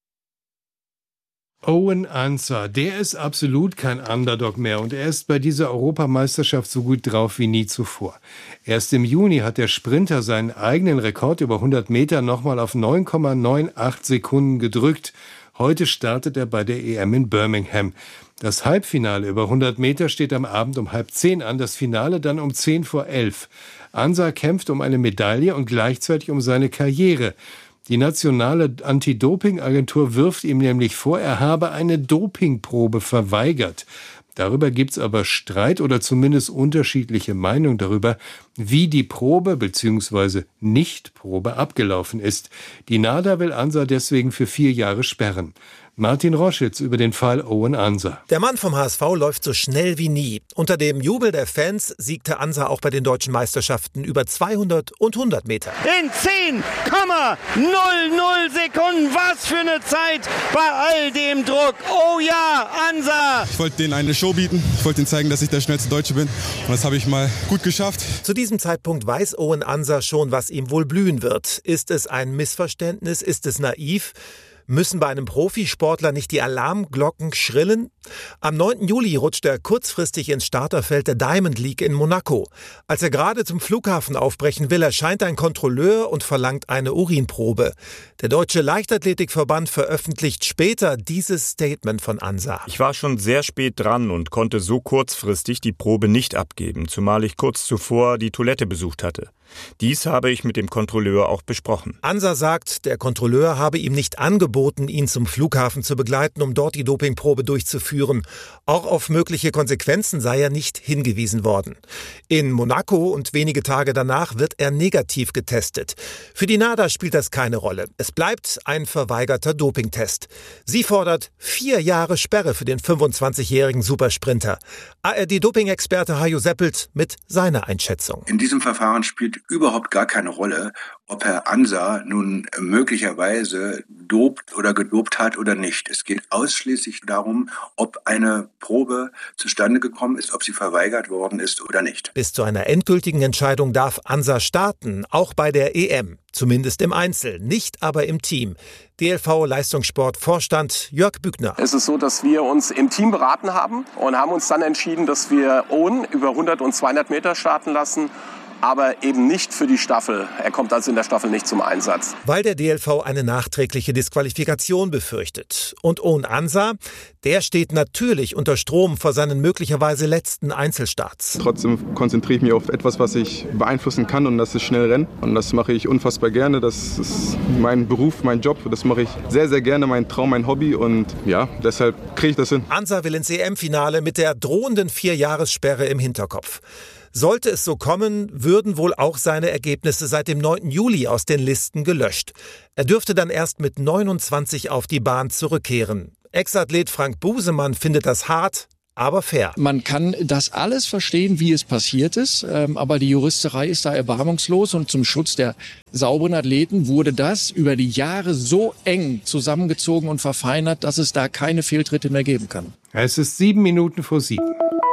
Owen Ansah, der ist absolut kein Underdog mehr und er ist bei dieser Europameisterschaft so gut drauf wie nie zuvor. Erst im Juni hat der Sprinter seinen eigenen Rekord über hundert Meter nochmal auf neun Komma achtundneunzig Sekunden gedrückt. Heute startet er bei der E M in Birmingham. Das Halbfinale über hundert Meter steht am Abend um halb zehn an, das Finale dann um zehn vor elf. Ansah kämpft um eine Medaille und gleichzeitig um seine Karriere. Die nationale Anti-Doping-Agentur wirft ihm nämlich vor, er habe eine Dopingprobe verweigert. Darüber gibt's aber Streit oder zumindest unterschiedliche Meinungen darüber, wie die Probe bzw. Nichtprobe abgelaufen ist. Die NADA will Ansah deswegen für vier Jahre sperren. Martin Roschitz über den Fall Owen Ansah. Der Mann vom H S V läuft so schnell wie nie. Unter dem Jubel der Fans siegte Ansah auch bei den deutschen Meisterschaften über zweihundert und hundert Meter. In zehn Komma null null Sekunden. Was für eine Zeit bei all dem Druck. Oh ja, Ansah. Ich wollte denen eine Show bieten. Ich wollte ihnen zeigen, dass ich der schnellste Deutsche bin. Und das habe ich mal gut geschafft. Zu diesem Zeitpunkt weiß Owen Ansah schon, was ihm wohl blühen wird. Ist es ein Missverständnis? Ist es naiv? Müssen bei einem Profisportler nicht die Alarmglocken schrillen? Am neunten Juli rutscht er kurzfristig ins Starterfeld der Diamond League in Monaco. Als er gerade zum Flughafen aufbrechen will, erscheint ein Kontrolleur und verlangt eine Urinprobe. Der Deutsche Leichtathletikverband veröffentlicht später dieses Statement von Ansah. Ich war schon sehr spät dran und konnte so kurzfristig die Probe nicht abgeben, zumal ich kurz zuvor die Toilette besucht hatte. Dies habe ich mit dem Kontrolleur auch besprochen. Ansah sagt, der Kontrolleur habe ihm nicht angeboten, ihn zum Flughafen zu begleiten, um dort die Dopingprobe durchzuführen. Auch auf mögliche Konsequenzen sei er nicht hingewiesen worden. In Monaco und wenige Tage danach wird er negativ getestet. Für die NADA spielt das keine Rolle. Es bleibt ein verweigerter Dopingtest. Sie fordert vier Jahre Sperre für den fünfundzwanzigjährigen Supersprinter. A R D-Doping-Experte Hajo Seppelt mit seiner Einschätzung. In diesem Verfahren spielt überhaupt gar keine Rolle, ob Herr Ansa nun möglicherweise dopt oder gedopt hat oder nicht. Es geht ausschließlich darum, ob eine Probe zustande gekommen ist, ob sie verweigert worden ist oder nicht. Bis zu einer endgültigen Entscheidung darf Ansa starten, auch bei der E M. Zumindest im Einzel, nicht aber im Team. D L V-Leistungssport-Vorstand Jörg Bügner. Es ist so, dass wir uns im Team beraten haben und haben uns dann entschieden, dass wir Owen über hundert und zweihundert Meter starten lassen, aber eben nicht für die Staffel. Er kommt also in der Staffel nicht zum Einsatz. Weil der D L V eine nachträgliche Disqualifikation befürchtet. Und Owen Ansa, der steht natürlich unter Strom vor seinen möglicherweise letzten Einzelstarts. Trotzdem konzentriere ich mich auf etwas, was ich beeinflussen kann, und das ist schnell Rennen. Und das mache ich unfassbar gerne. Das ist mein Beruf, mein Job. Das mache ich sehr, sehr gerne, mein Traum, mein Hobby. Und ja, deshalb kriege ich das hin. Ansa will ins E M-Finale mit der drohenden Vierjahressperre im Hinterkopf. Sollte es so kommen, würden wohl auch seine Ergebnisse seit dem neunten Juli aus den Listen gelöscht. Er dürfte dann erst mit neunundzwanzig auf die Bahn zurückkehren. Ex-Athlet Frank Busemann findet das hart, aber fair. Man kann das alles verstehen, wie es passiert ist, aber die Juristerei ist da erbarmungslos und zum Schutz der sauberen Athleten wurde das über die Jahre so eng zusammengezogen und verfeinert, dass es da keine Fehltritte mehr geben kann. Es ist sieben Minuten vor sieben.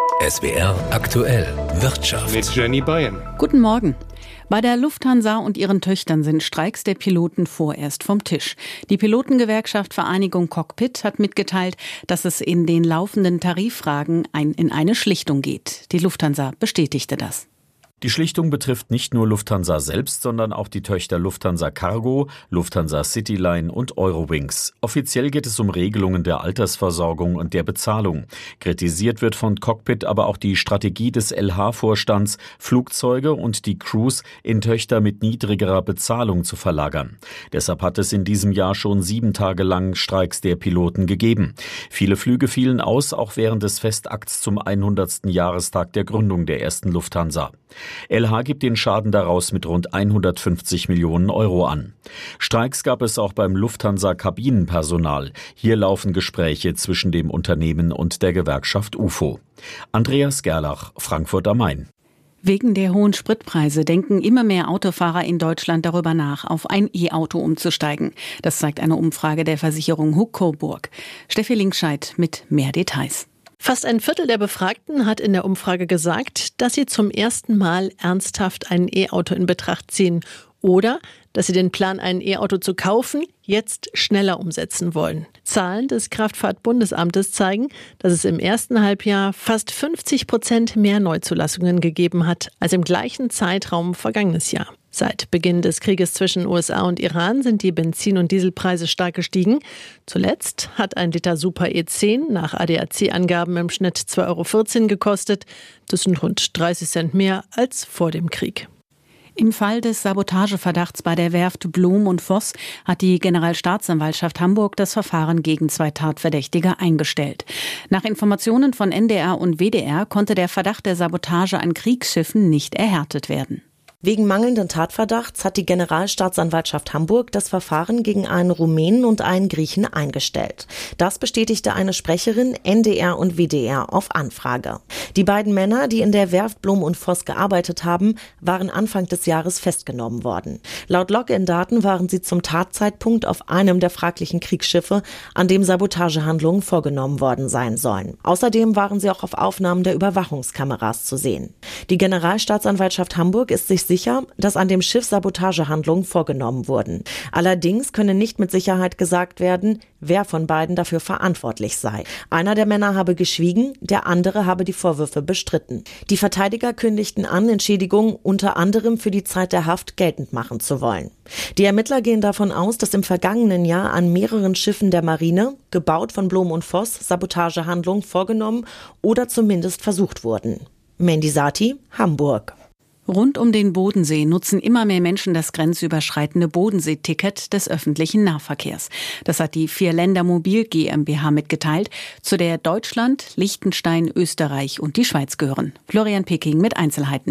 S W R aktuell Wirtschaft. Mit Jenny Bayern. Guten Morgen. Bei der Lufthansa und ihren Töchtern sind Streiks der Piloten vorerst vom Tisch. Die Pilotengewerkschaft Vereinigung Cockpit hat mitgeteilt, dass es in den laufenden Tariffragen ein, in eine Schlichtung geht. Die Lufthansa bestätigte das. Die Schlichtung betrifft nicht nur Lufthansa selbst, sondern auch die Töchter Lufthansa Cargo, Lufthansa Cityline und Eurowings. Offiziell geht es um Regelungen der Altersversorgung und der Bezahlung. Kritisiert wird von Cockpit aber auch die Strategie des L H-Vorstands, Flugzeuge und die Crews in Töchter mit niedrigerer Bezahlung zu verlagern. Deshalb hat es in diesem Jahr schon sieben Tage lang Streiks der Piloten gegeben. Viele Flüge fielen aus, auch während des Festakts zum hundertsten Jahrestag der Gründung der ersten Lufthansa. L H gibt den Schaden daraus mit rund hundertfünfzig Millionen Euro an. Streiks gab es auch beim Lufthansa-Kabinenpersonal. Hier laufen Gespräche zwischen dem Unternehmen und der Gewerkschaft U F O. Andreas Gerlach, Frankfurt am Main. Wegen der hohen Spritpreise denken immer mehr Autofahrer in Deutschland darüber nach, auf ein E-Auto umzusteigen. Das zeigt eine Umfrage der Versicherung Huck Coburg. Steffi Linkscheid mit mehr Details. Fast ein Viertel der Befragten hat in der Umfrage gesagt, dass sie zum ersten Mal ernsthaft ein E-Auto in Betracht ziehen oder dass sie den Plan, ein E-Auto zu kaufen, jetzt schneller umsetzen wollen. Zahlen des Kraftfahrtbundesamtes zeigen, dass es im ersten Halbjahr fast fünfzig Prozent mehr Neuzulassungen gegeben hat als im gleichen Zeitraum vergangenes Jahr. Seit Beginn des Krieges zwischen U S A und Iran sind die Benzin- und Dieselpreise stark gestiegen. Zuletzt hat ein Liter Super E zehn nach A D A C-Angaben im Schnitt zwei Euro vierzehn gekostet. Das sind rund dreißig Cent mehr als vor dem Krieg. Im Fall des Sabotageverdachts bei der Werft Blum und Voss hat die Generalstaatsanwaltschaft Hamburg das Verfahren gegen zwei Tatverdächtige eingestellt. Nach Informationen von N D R und W D R konnte der Verdacht der Sabotage an Kriegsschiffen nicht erhärtet werden. Wegen mangelnden Tatverdachts hat die Generalstaatsanwaltschaft Hamburg das Verfahren gegen einen Rumänen und einen Griechen eingestellt. Das bestätigte eine Sprecherin N D R und W D R auf Anfrage. Die beiden Männer, die in der Werft Blum und Voss gearbeitet haben, waren Anfang des Jahres festgenommen worden. Laut Login-Daten waren sie zum Tatzeitpunkt auf einem der fraglichen Kriegsschiffe, an dem Sabotagehandlungen vorgenommen worden sein sollen. Außerdem waren sie auch auf Aufnahmen der Überwachungskameras zu sehen. Die Generalstaatsanwaltschaft Hamburg ist sich sicher, dass an dem Schiff Sabotagehandlungen vorgenommen wurden. Allerdings könne nicht mit Sicherheit gesagt werden, wer von beiden dafür verantwortlich sei. Einer der Männer habe geschwiegen, der andere habe die Vorwürfe bestritten. Die Verteidiger kündigten an, Entschädigung unter anderem für die Zeit der Haft geltend machen zu wollen. Die Ermittler gehen davon aus, dass im vergangenen Jahr an mehreren Schiffen der Marine, gebaut von Blum und Voss, Sabotagehandlungen vorgenommen oder zumindest versucht wurden. Mendisati, Hamburg. Rund um den Bodensee nutzen immer mehr Menschen das grenzüberschreitende Bodenseeticket des öffentlichen Nahverkehrs. Das hat die Vierländer Mobil GmbH mitgeteilt, zu der Deutschland, Liechtenstein, Österreich und die Schweiz gehören. Florian Peking mit Einzelheiten.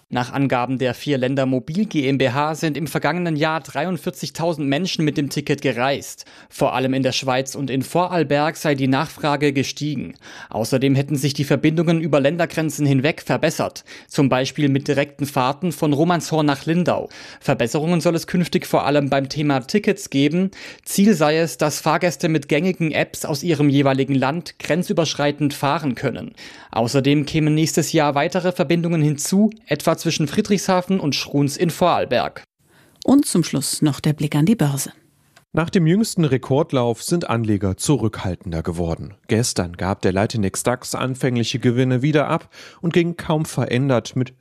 Nach Angaben der Vierländer Mobil GmbH sind im vergangenen Jahr dreiundvierzigtausend Menschen mit dem Ticket gereist. Vor allem in der Schweiz und in Vorarlberg sei die Nachfrage gestiegen. Außerdem hätten sich die Verbindungen über Ländergrenzen hinweg verbessert. Zum Beispiel mit direkten Fahrten von Romanshorn nach Lindau. Verbesserungen soll es künftig vor allem beim Thema Tickets geben. Ziel sei es, dass Fahrgäste mit gängigen Apps aus ihrem jeweiligen Land grenzüberschreitend fahren können. Außerdem kämen nächstes Jahr weitere Verbindungen hinzu, etwa zwischen Friedrichshafen und Schruns in Vorarlberg. Und zum Schluss noch der Blick an die Börse. Nach dem jüngsten Rekordlauf sind Anleger zurückhaltender geworden. Gestern gab der Leitindex DAX anfängliche Gewinne wieder ab und ging kaum verändert mit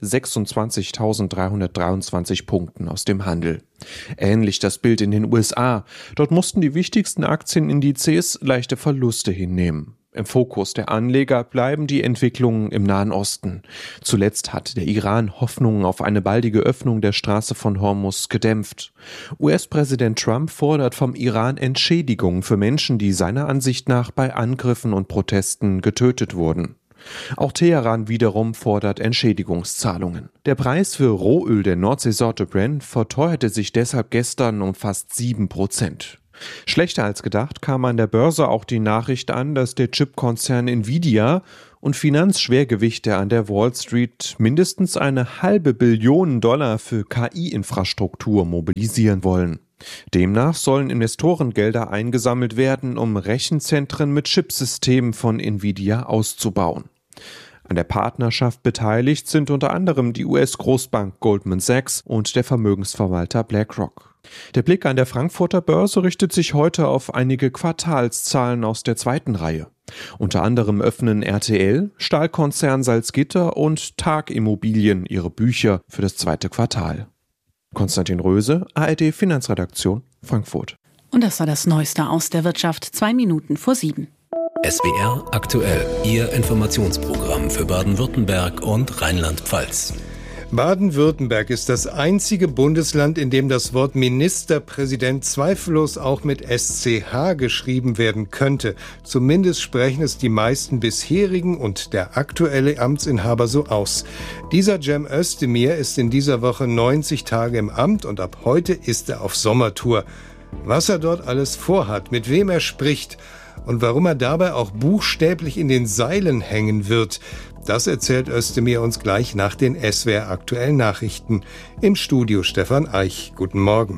sechsundzwanzigtausenddreihundertdreiundzwanzig Punkten aus dem Handel. Ähnlich das Bild in den U S A. Dort mussten die wichtigsten Aktienindizes leichte Verluste hinnehmen. Im Fokus der Anleger bleiben die Entwicklungen im Nahen Osten. Zuletzt hat der Iran Hoffnungen auf eine baldige Öffnung der Straße von Hormuz gedämpft. U S-Präsident Trump fordert vom Iran Entschädigungen für Menschen, die seiner Ansicht nach bei Angriffen und Protesten getötet wurden. Auch Teheran wiederum fordert Entschädigungszahlungen. Der Preis für Rohöl der Nordseesorte Brent verteuerte sich deshalb gestern um fast sieben Prozent. Schlechter als gedacht kam an der Börse auch die Nachricht an, dass der Chipkonzern Nvidia und Finanzschwergewichte an der Wall Street mindestens eine halbe Billion Dollar für K I-Infrastruktur mobilisieren wollen. Demnach sollen Investorengelder eingesammelt werden, um Rechenzentren mit Chipsystemen von Nvidia auszubauen. An der Partnerschaft beteiligt sind unter anderem die U S-Großbank Goldman Sachs und der Vermögensverwalter BlackRock. Der Blick an der Frankfurter Börse richtet sich heute auf einige Quartalszahlen aus der zweiten Reihe. Unter anderem öffnen R T L, Stahlkonzern Salzgitter und Tag Immobilien ihre Bücher für das zweite Quartal. Konstantin Röse, A R D Finanzredaktion, Frankfurt. Und das war das Neueste aus der Wirtschaft, zwei Minuten vor sieben. S W R aktuell, Ihr Informationsprogramm für Baden-Württemberg und Rheinland-Pfalz. Baden-Württemberg ist das einzige Bundesland, in dem das Wort Ministerpräsident zweifellos auch mit S C H geschrieben werden könnte. Zumindest sprechen es die meisten bisherigen und der aktuelle Amtsinhaber so aus. Dieser Cem Özdemir ist in dieser Woche neunzig Tage im Amt und ab heute ist er auf Sommertour. Was er dort alles vorhat, mit wem er spricht und warum er dabei auch buchstäblich in den Seilen hängen wird, das erzählt Özdemir uns gleich nach den S W R aktuellen Nachrichten. Im Studio Stefan Eich. Guten Morgen.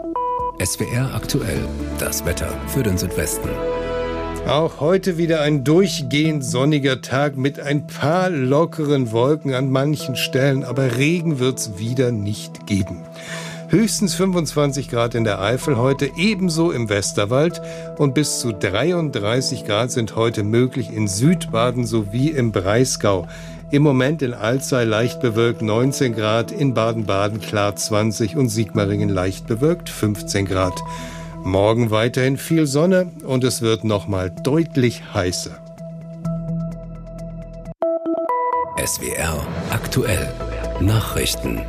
S W R aktuell, das Wetter für den Südwesten. Auch heute wieder ein durchgehend sonniger Tag mit ein paar lockeren Wolken an manchen Stellen, aber Regen wird's wieder nicht geben. Höchstens fünfundzwanzig Grad in der Eifel heute, ebenso im Westerwald und bis zu dreiunddreißig Grad sind heute möglich in Südbaden sowie im Breisgau. Im Moment in Alzey leicht bewölkt neunzehn Grad, in Baden-Baden klar zwanzig und Sigmaringen leicht bewölkt fünfzehn Grad. Morgen weiterhin viel Sonne und es wird nochmal deutlich heißer. S W R aktuell, Nachrichten.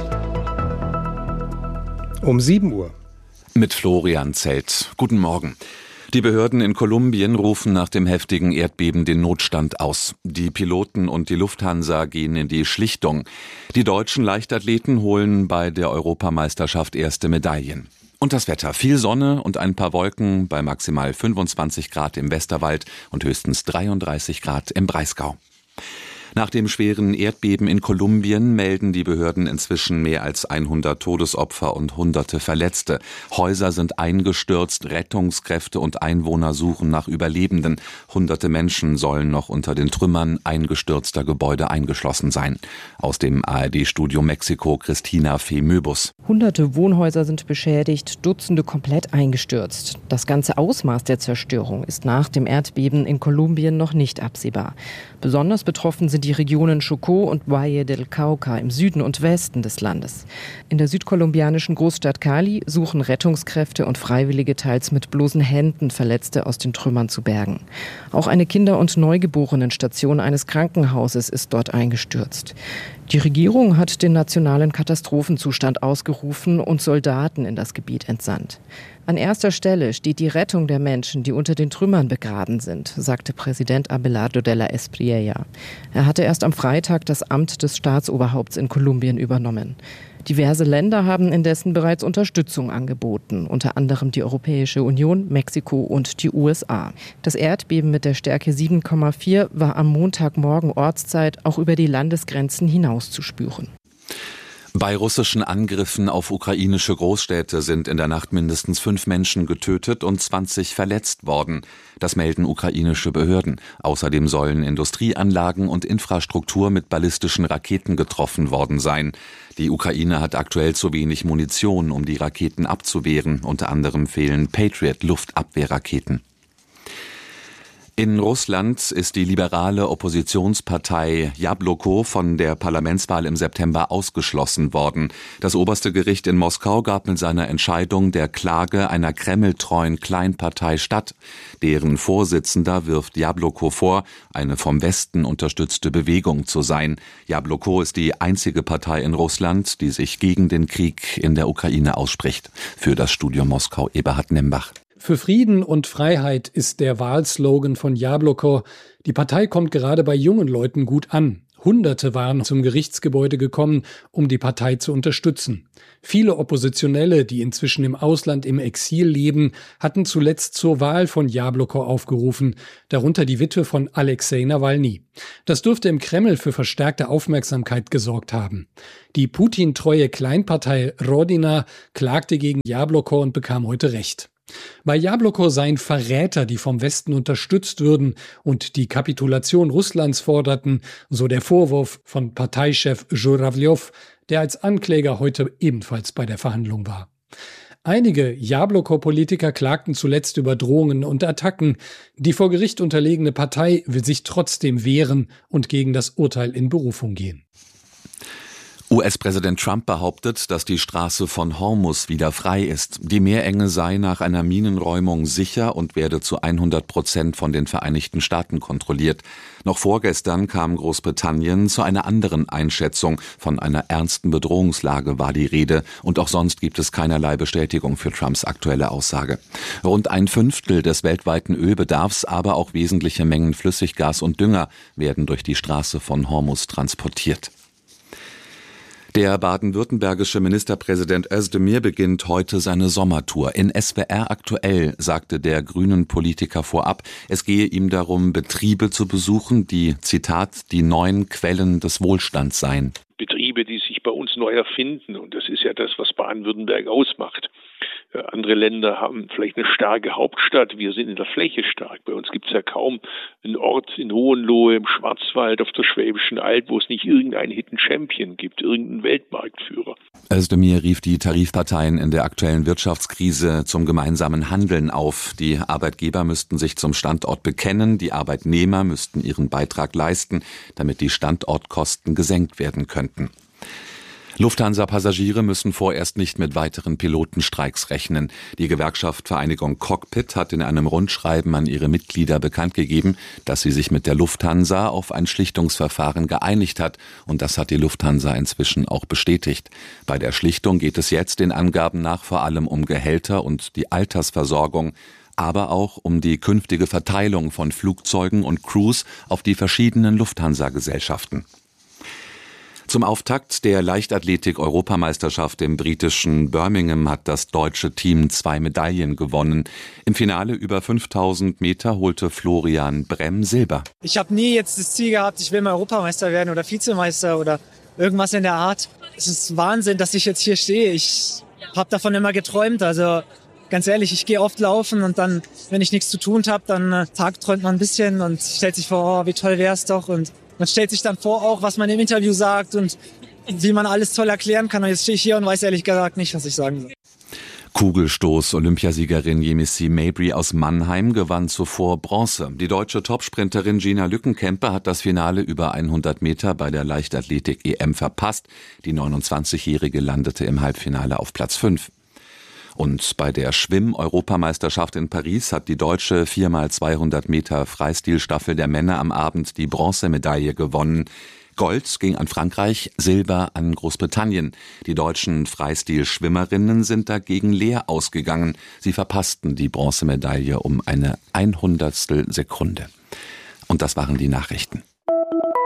Um sieben Uhr. Mit Florian Zelt. Guten Morgen. Die Behörden in Kolumbien rufen nach dem heftigen Erdbeben den Notstand aus. Die Piloten und die Lufthansa gehen in die Schlichtung. Die deutschen Leichtathleten holen bei der Europameisterschaft erste Medaillen. Und das Wetter. Viel Sonne und ein paar Wolken bei maximal fünfundzwanzig Grad im Westerwald und höchstens dreiunddreißig Grad im Breisgau. Nach dem schweren Erdbeben in Kolumbien melden die Behörden inzwischen mehr als hundert Todesopfer und hunderte Verletzte. Häuser sind eingestürzt, Rettungskräfte und Einwohner suchen nach Überlebenden. Hunderte Menschen sollen noch unter den Trümmern eingestürzter Gebäude eingeschlossen sein. Aus dem A R D-Studio Mexiko Christina Fee-Möbus. Hunderte Wohnhäuser sind beschädigt, Dutzende komplett eingestürzt. Das ganze Ausmaß der Zerstörung ist nach dem Erdbeben in Kolumbien noch nicht absehbar. Besonders betroffen sind die Regionen Chocó und Valle del Cauca im Süden und Westen des Landes. In der südkolumbianischen Großstadt Cali suchen Rettungskräfte und Freiwillige teils mit bloßen Händen Verletzte aus den Trümmern zu bergen. Auch eine Kinder- und Neugeborenenstation eines Krankenhauses ist dort eingestürzt. Die Regierung hat den nationalen Katastrophenzustand ausgerufen und Soldaten in das Gebiet entsandt. An erster Stelle steht die Rettung der Menschen, die unter den Trümmern begraben sind, sagte Präsident Abelardo de la Espriella. Er hat Er hatte erst am Freitag das Amt des Staatsoberhaupts in Kolumbien übernommen. Diverse Länder haben indessen bereits Unterstützung angeboten, unter anderem die Europäische Union, Mexiko und die U S A. Das Erdbeben mit der Stärke sieben Komma vier war am Montagmorgen Ortszeit auch über die Landesgrenzen hinaus zu spüren. Bei russischen Angriffen auf ukrainische Großstädte sind in der Nacht mindestens fünf Menschen getötet und zwanzig verletzt worden. Das melden ukrainische Behörden. Außerdem sollen Industrieanlagen und Infrastruktur mit ballistischen Raketen getroffen worden sein. Die Ukraine hat aktuell zu wenig Munition, um die Raketen abzuwehren. Unter anderem fehlen Patriot-Luftabwehrraketen. In Russland ist die liberale Oppositionspartei Jabloko von der Parlamentswahl im September ausgeschlossen worden. Das oberste Gericht in Moskau gab mit seiner Entscheidung der Klage einer kremltreuen Kleinpartei statt. Deren Vorsitzender wirft Jabloko vor, eine vom Westen unterstützte Bewegung zu sein. Jabloko ist die einzige Partei in Russland, die sich gegen den Krieg in der Ukraine ausspricht. Für das Studio Moskau Eberhard Nembach. Für Frieden und Freiheit ist der Wahlslogan von Jabloko. Die Partei kommt gerade bei jungen Leuten gut an. Hunderte waren zum Gerichtsgebäude gekommen, um die Partei zu unterstützen. Viele Oppositionelle, die inzwischen im Ausland im Exil leben, hatten zuletzt zur Wahl von Jabloko aufgerufen, darunter die Witwe von Alexei Nawalny. Das dürfte im Kreml für verstärkte Aufmerksamkeit gesorgt haben. Die Putin-treue Kleinpartei Rodina klagte gegen Jabloko und bekam heute Recht. Bei Jabloko seien Verräter, die vom Westen unterstützt würden und die Kapitulation Russlands forderten, so der Vorwurf von Parteichef Żurawljow, der als Ankläger heute ebenfalls bei der Verhandlung war. Einige Jabloko-Politiker klagten zuletzt über Drohungen und Attacken. Die vor Gericht unterlegene Partei will sich trotzdem wehren und gegen das Urteil in Berufung gehen. U S-Präsident Trump behauptet, dass die Straße von Hormuz wieder frei ist. Die Meerenge sei nach einer Minenräumung sicher und werde zu hundert Prozent von den Vereinigten Staaten kontrolliert. Noch vorgestern kam Großbritannien zu einer anderen Einschätzung. Von einer ernsten Bedrohungslage war die Rede und auch sonst gibt es keinerlei Bestätigung für Trumps aktuelle Aussage. Rund ein Fünftel des weltweiten Ölbedarfs, aber auch wesentliche Mengen Flüssiggas und Dünger werden durch die Straße von Hormuz transportiert. Der baden-württembergische Ministerpräsident Özdemir beginnt heute seine Sommertour. In S W R aktuell sagte der grünen Politiker vorab, es gehe ihm darum, Betriebe zu besuchen, die, Zitat, die neuen Quellen des Wohlstands seien. Betriebe, die sich bei uns neu erfinden. Und das ist ja das, was Baden-Württemberg ausmacht. Andere Länder haben vielleicht eine starke Hauptstadt. Wir sind in der Fläche stark. Bei uns gibt es ja kaum einen Ort in Hohenlohe, im Schwarzwald, auf der Schwäbischen Alb, wo es nicht irgendeinen Hidden Champion gibt, irgendeinen Weltmarktführer. Özdemir rief die Tarifparteien in der aktuellen Wirtschaftskrise zum gemeinsamen Handeln auf. Die Arbeitgeber müssten sich zum Standort bekennen, die Arbeitnehmer müssten ihren Beitrag leisten, damit die Standortkosten gesenkt werden könnten. Lufthansa-Passagiere müssen vorerst nicht mit weiteren Pilotenstreiks rechnen. Die Gewerkschaft Vereinigung Cockpit hat in einem Rundschreiben an ihre Mitglieder bekannt gegeben, dass sie sich mit der Lufthansa auf ein Schlichtungsverfahren geeinigt hat. Und das hat die Lufthansa inzwischen auch bestätigt. Bei der Schlichtung geht es jetzt den Angaben nach vor allem um Gehälter und die Altersversorgung, aber auch um die künftige Verteilung von Flugzeugen und Crews auf die verschiedenen Lufthansa-Gesellschaften. Zum Auftakt der Leichtathletik-Europameisterschaft im britischen Birmingham hat das deutsche Team zwei Medaillen gewonnen. Im Finale über fünftausend Meter holte Florian Bremm Silber. Ich habe nie jetzt das Ziel gehabt, ich will mal Europameister werden oder Vizemeister oder irgendwas in der Art. Es ist Wahnsinn, dass ich jetzt hier stehe. Ich habe davon immer geträumt. Also ganz ehrlich, ich gehe oft laufen und dann, wenn ich nichts zu tun habe, dann äh, tagträumt man ein bisschen und stellt sich vor, oh, wie toll wäre es doch. Und man stellt sich dann vor auch, was man im Interview sagt und wie man alles toll erklären kann. Und jetzt stehe ich hier und weiß ehrlich gesagt nicht, was ich sagen soll. Kugelstoß-Olympiasiegerin Yemisi Mabry aus Mannheim gewann zuvor Bronze. Die deutsche Topsprinterin Gina Lückenkämpe hat das Finale über hundert Meter bei der Leichtathletik-E M verpasst. Die neunundzwanzigjährige landete im Halbfinale auf Platz fünf. Und bei der Schwimm-Europameisterschaft in Paris hat die deutsche vier mal zweihundert Meter Freistilstaffel der Männer am Abend die Bronzemedaille gewonnen. Gold ging an Frankreich, Silber an Großbritannien. Die deutschen Freistil-Schwimmerinnen sind dagegen leer ausgegangen. Sie verpassten die Bronzemedaille um eine Einhundertstel Sekunde. Und das waren die Nachrichten.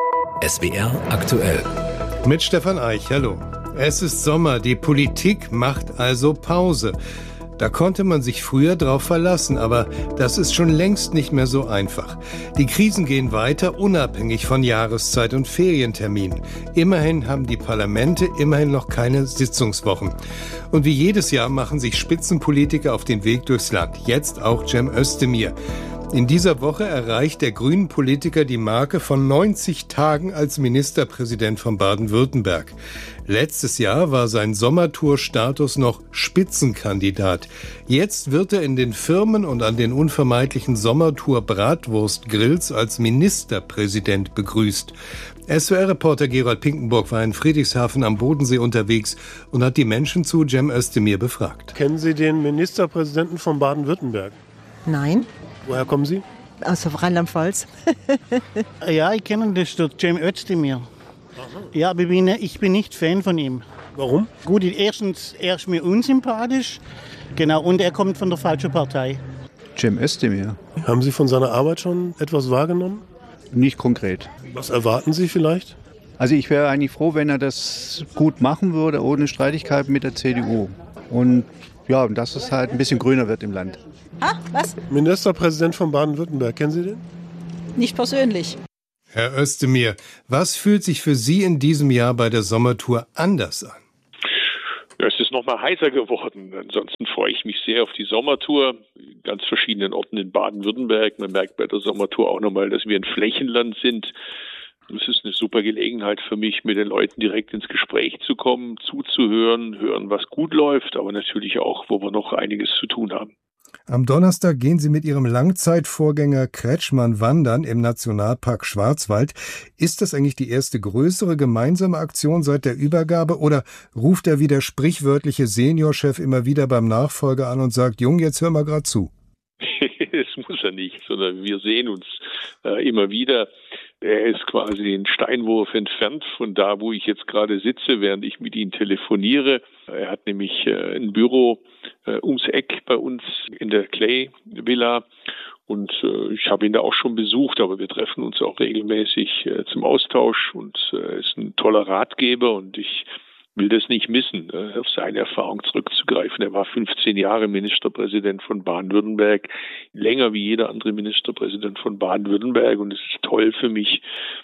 S W R aktuell. Mit Stefan Eich, hallo. Es ist Sommer, die Politik macht also Pause. Da konnte man sich früher drauf verlassen, aber das ist schon längst nicht mehr so einfach. Die Krisen gehen weiter, unabhängig von Jahreszeit und Ferienterminen. Immerhin haben die Parlamente immerhin noch keine Sitzungswochen. Und wie jedes Jahr machen sich Spitzenpolitiker auf den Weg durchs Land. Jetzt auch Cem Özdemir. In dieser Woche erreicht der grünen Politiker die Marke von neunzig Tagen als Ministerpräsident von Baden-Württemberg. Letztes Jahr war sein Sommertour-Status noch Spitzenkandidat. Jetzt wird er in den Firmen und an den unvermeidlichen Sommertour-Bratwurst-Grills als Ministerpräsident begrüßt. S W R-Reporter Gerold Pinkenburg war in Friedrichshafen am Bodensee unterwegs und hat die Menschen zu Cem Özdemir befragt. Kennen Sie den Ministerpräsidenten von Baden-Württemberg? Nein. Woher kommen Sie? Aus Rheinland-Pfalz. Ja, ich kenne das, der Cem Özdemir. Ja, aber ich bin, ich bin nicht Fan von ihm. Warum? Gut, erstens, er ist mir unsympathisch. Genau, und er kommt von der falschen Partei. Cem Özdemir. Haben Sie von seiner Arbeit schon etwas wahrgenommen? Nicht konkret. Was erwarten Sie vielleicht? Also ich wäre eigentlich froh, wenn er das gut machen würde, ohne Streitigkeiten mit der C D U. Und ja, und dass es halt ein bisschen grüner wird im Land. Ah, was? Ministerpräsident von Baden-Württemberg, kennen Sie den? Nicht persönlich. Herr Özdemir, was fühlt sich für Sie in diesem Jahr bei der Sommertour anders an? Ja, es ist noch mal heißer geworden. Ansonsten freue ich mich sehr auf die Sommertour. In ganz verschiedenen Orten in Baden-Württemberg. Man merkt bei der Sommertour auch nochmal, dass wir ein Flächenland sind. Es ist eine super Gelegenheit für mich, mit den Leuten direkt ins Gespräch zu kommen, zuzuhören, hören, was gut läuft, aber natürlich auch, wo wir noch einiges zu tun haben. Am Donnerstag gehen Sie mit Ihrem Langzeitvorgänger Kretschmann wandern im Nationalpark Schwarzwald. Ist das eigentlich die erste größere gemeinsame Aktion seit der Übergabe oder ruft er wie der sprichwörtliche Seniorchef immer wieder beim Nachfolger an und sagt, Jung, jetzt hör mal gerade zu? Das muss er nicht, sondern wir sehen uns äh, immer wieder. Er ist quasi einen Steinwurf entfernt von da, wo ich jetzt gerade sitze, während ich mit ihm telefoniere. Er hat nämlich äh, ein Büro äh, ums Eck bei uns in der Clay Villa und äh, ich habe ihn da auch schon besucht, aber wir treffen uns auch regelmäßig äh, zum Austausch und er äh, ist ein toller Ratgeber und ich will das nicht missen, äh, auf seine Erfahrung zurückzugreifen. Er war fünfzehn Jahre Ministerpräsident von Baden-Württemberg, länger wie jeder andere Ministerpräsident von Baden-Württemberg und es ist toll für mich,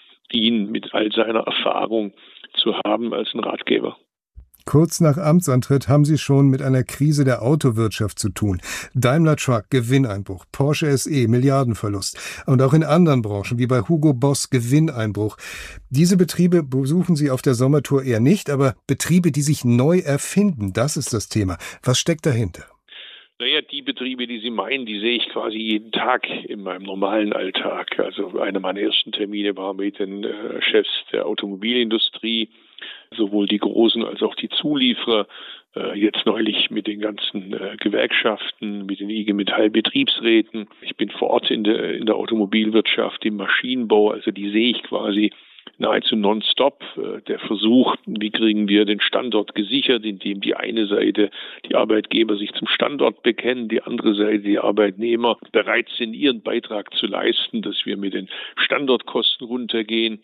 ihn mit all seiner Erfahrung zu haben als ein Ratgeber. Kurz nach Amtsantritt haben Sie schon mit einer Krise der Autowirtschaft zu tun. Daimler Truck, Gewinneinbruch, Porsche S E, Milliardenverlust. Und auch in anderen Branchen, wie bei Hugo Boss, Gewinneinbruch. Diese Betriebe besuchen Sie auf der Sommertour eher nicht, aber Betriebe, die sich neu erfinden, das ist das Thema. Was steckt dahinter? Naja, die Betriebe, die Sie meinen, die sehe ich quasi jeden Tag in meinem normalen Alltag. Also einer meiner ersten Termine war mit den äh, Chefs der Automobilindustrie, sowohl die Großen als auch die Zulieferer, äh, jetzt neulich mit den ganzen äh, Gewerkschaften, mit den I G Metall-Betriebsräten. Ich bin vor Ort in der, in der Automobilwirtschaft, im Maschinenbau, also die sehe ich quasi nahezu nonstop. Äh, der Versuch, wie kriegen wir den Standort gesichert, indem die eine Seite die Arbeitgeber sich zum Standort bekennen, die andere Seite die Arbeitnehmer bereit sind, ihren Beitrag zu leisten, dass wir mit den Standortkosten runtergehen.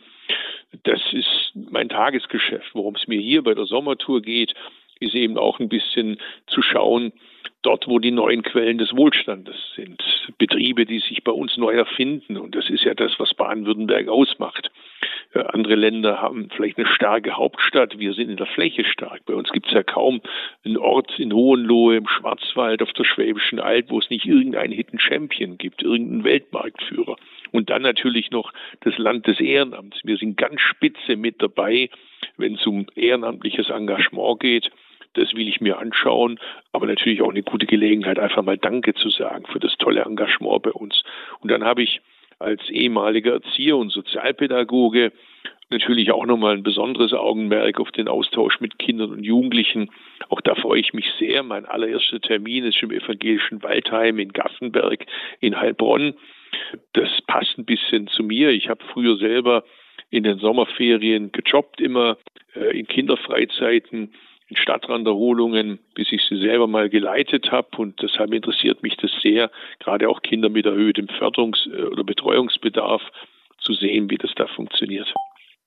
Das ist mein Tagesgeschäft. Worum es mir hier bei der Sommertour geht, ist eben auch ein bisschen zu schauen, dort, wo die neuen Quellen des Wohlstandes sind. Betriebe, die sich bei uns neu erfinden. Und das ist ja das, was Baden-Württemberg ausmacht. Äh, andere Länder haben vielleicht eine starke Hauptstadt. Wir sind in der Fläche stark. Bei uns gibt es ja kaum einen Ort in Hohenlohe, im Schwarzwald, auf der Schwäbischen Alb, wo es nicht irgendeinen Hidden Champion gibt, irgendeinen Weltmarktführer. Und dann natürlich noch das Land des Ehrenamts. Wir sind ganz spitze mit dabei, wenn es um ehrenamtliches Engagement geht. Das will ich mir anschauen, aber natürlich auch eine gute Gelegenheit, einfach mal Danke zu sagen für das tolle Engagement bei uns. Und dann habe ich als ehemaliger Erzieher und Sozialpädagoge natürlich auch nochmal ein besonderes Augenmerk auf den Austausch mit Kindern und Jugendlichen. Auch da freue ich mich sehr. Mein allererster Termin ist im evangelischen Waldheim in Gassenberg in Heilbronn. Das passt ein bisschen zu mir. Ich habe früher selber in den Sommerferien gejobbt, immer äh, in Kinderfreizeiten, in Stadtranderholungen, bis ich sie selber mal geleitet habe. Und deshalb interessiert mich das sehr, gerade auch Kinder mit erhöhtem Förderungs- oder Betreuungsbedarf zu sehen, wie das da funktioniert.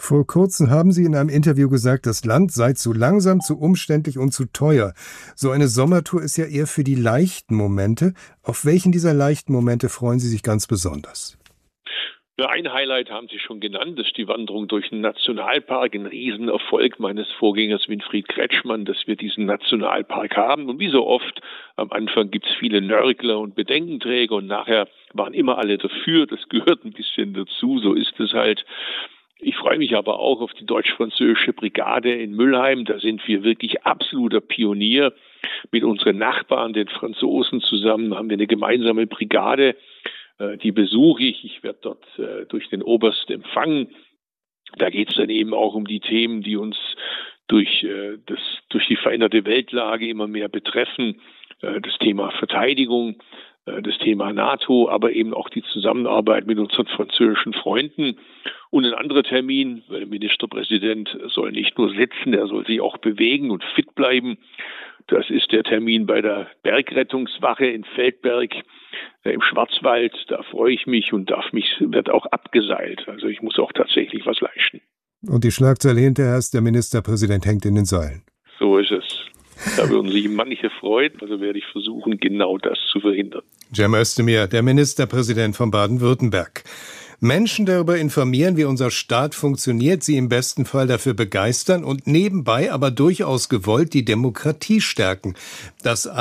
Vor kurzem haben Sie in einem Interview gesagt, das Land sei zu langsam, zu umständlich und zu teuer. So eine Sommertour ist ja eher für die leichten Momente. Auf welchen dieser leichten Momente freuen Sie sich ganz besonders? Ein Highlight haben Sie schon genannt, das ist die Wanderung durch den Nationalpark, ein Riesenerfolg meines Vorgängers Winfried Kretschmann, dass wir diesen Nationalpark haben. Und wie so oft, am Anfang gibt es viele Nörgler und Bedenkenträger und nachher waren immer alle dafür. Das gehört ein bisschen dazu, so ist es halt. Ich freue mich aber auch auf die deutsch-französische Brigade in Mülheim. Da sind wir wirklich absoluter Pionier. Mit unseren Nachbarn, den Franzosen zusammen, haben wir eine gemeinsame Brigade. Die besuche ich. Ich werde dort äh, durch den Oberst empfangen. Da geht es dann eben auch um die Themen, die uns durch, äh, das, durch die veränderte Weltlage immer mehr betreffen. Äh, das Thema Verteidigung, äh, das Thema NATO, aber eben auch die Zusammenarbeit mit unseren französischen Freunden. Und ein anderer Termin, weil der Ministerpräsident soll nicht nur sitzen, er soll sich auch bewegen und fit bleiben. Das ist der Termin bei der Bergrettungswache in Feldberg äh, im Schwarzwald. Da freue ich mich und darf mich, wird auch abgeseilt. Also ich muss auch tatsächlich was leisten. Und die Schlagzeile hinterher ist, der Ministerpräsident hängt in den Seilen. So ist es. Da würden sich manche freuen. Also werde ich versuchen, genau das zu verhindern. Cem Özdemir, der Ministerpräsident von Baden-Württemberg. Menschen darüber informieren, wie unser Staat funktioniert, sie im besten Fall dafür begeistern und nebenbei aber durchaus gewollt die Demokratie stärken. Das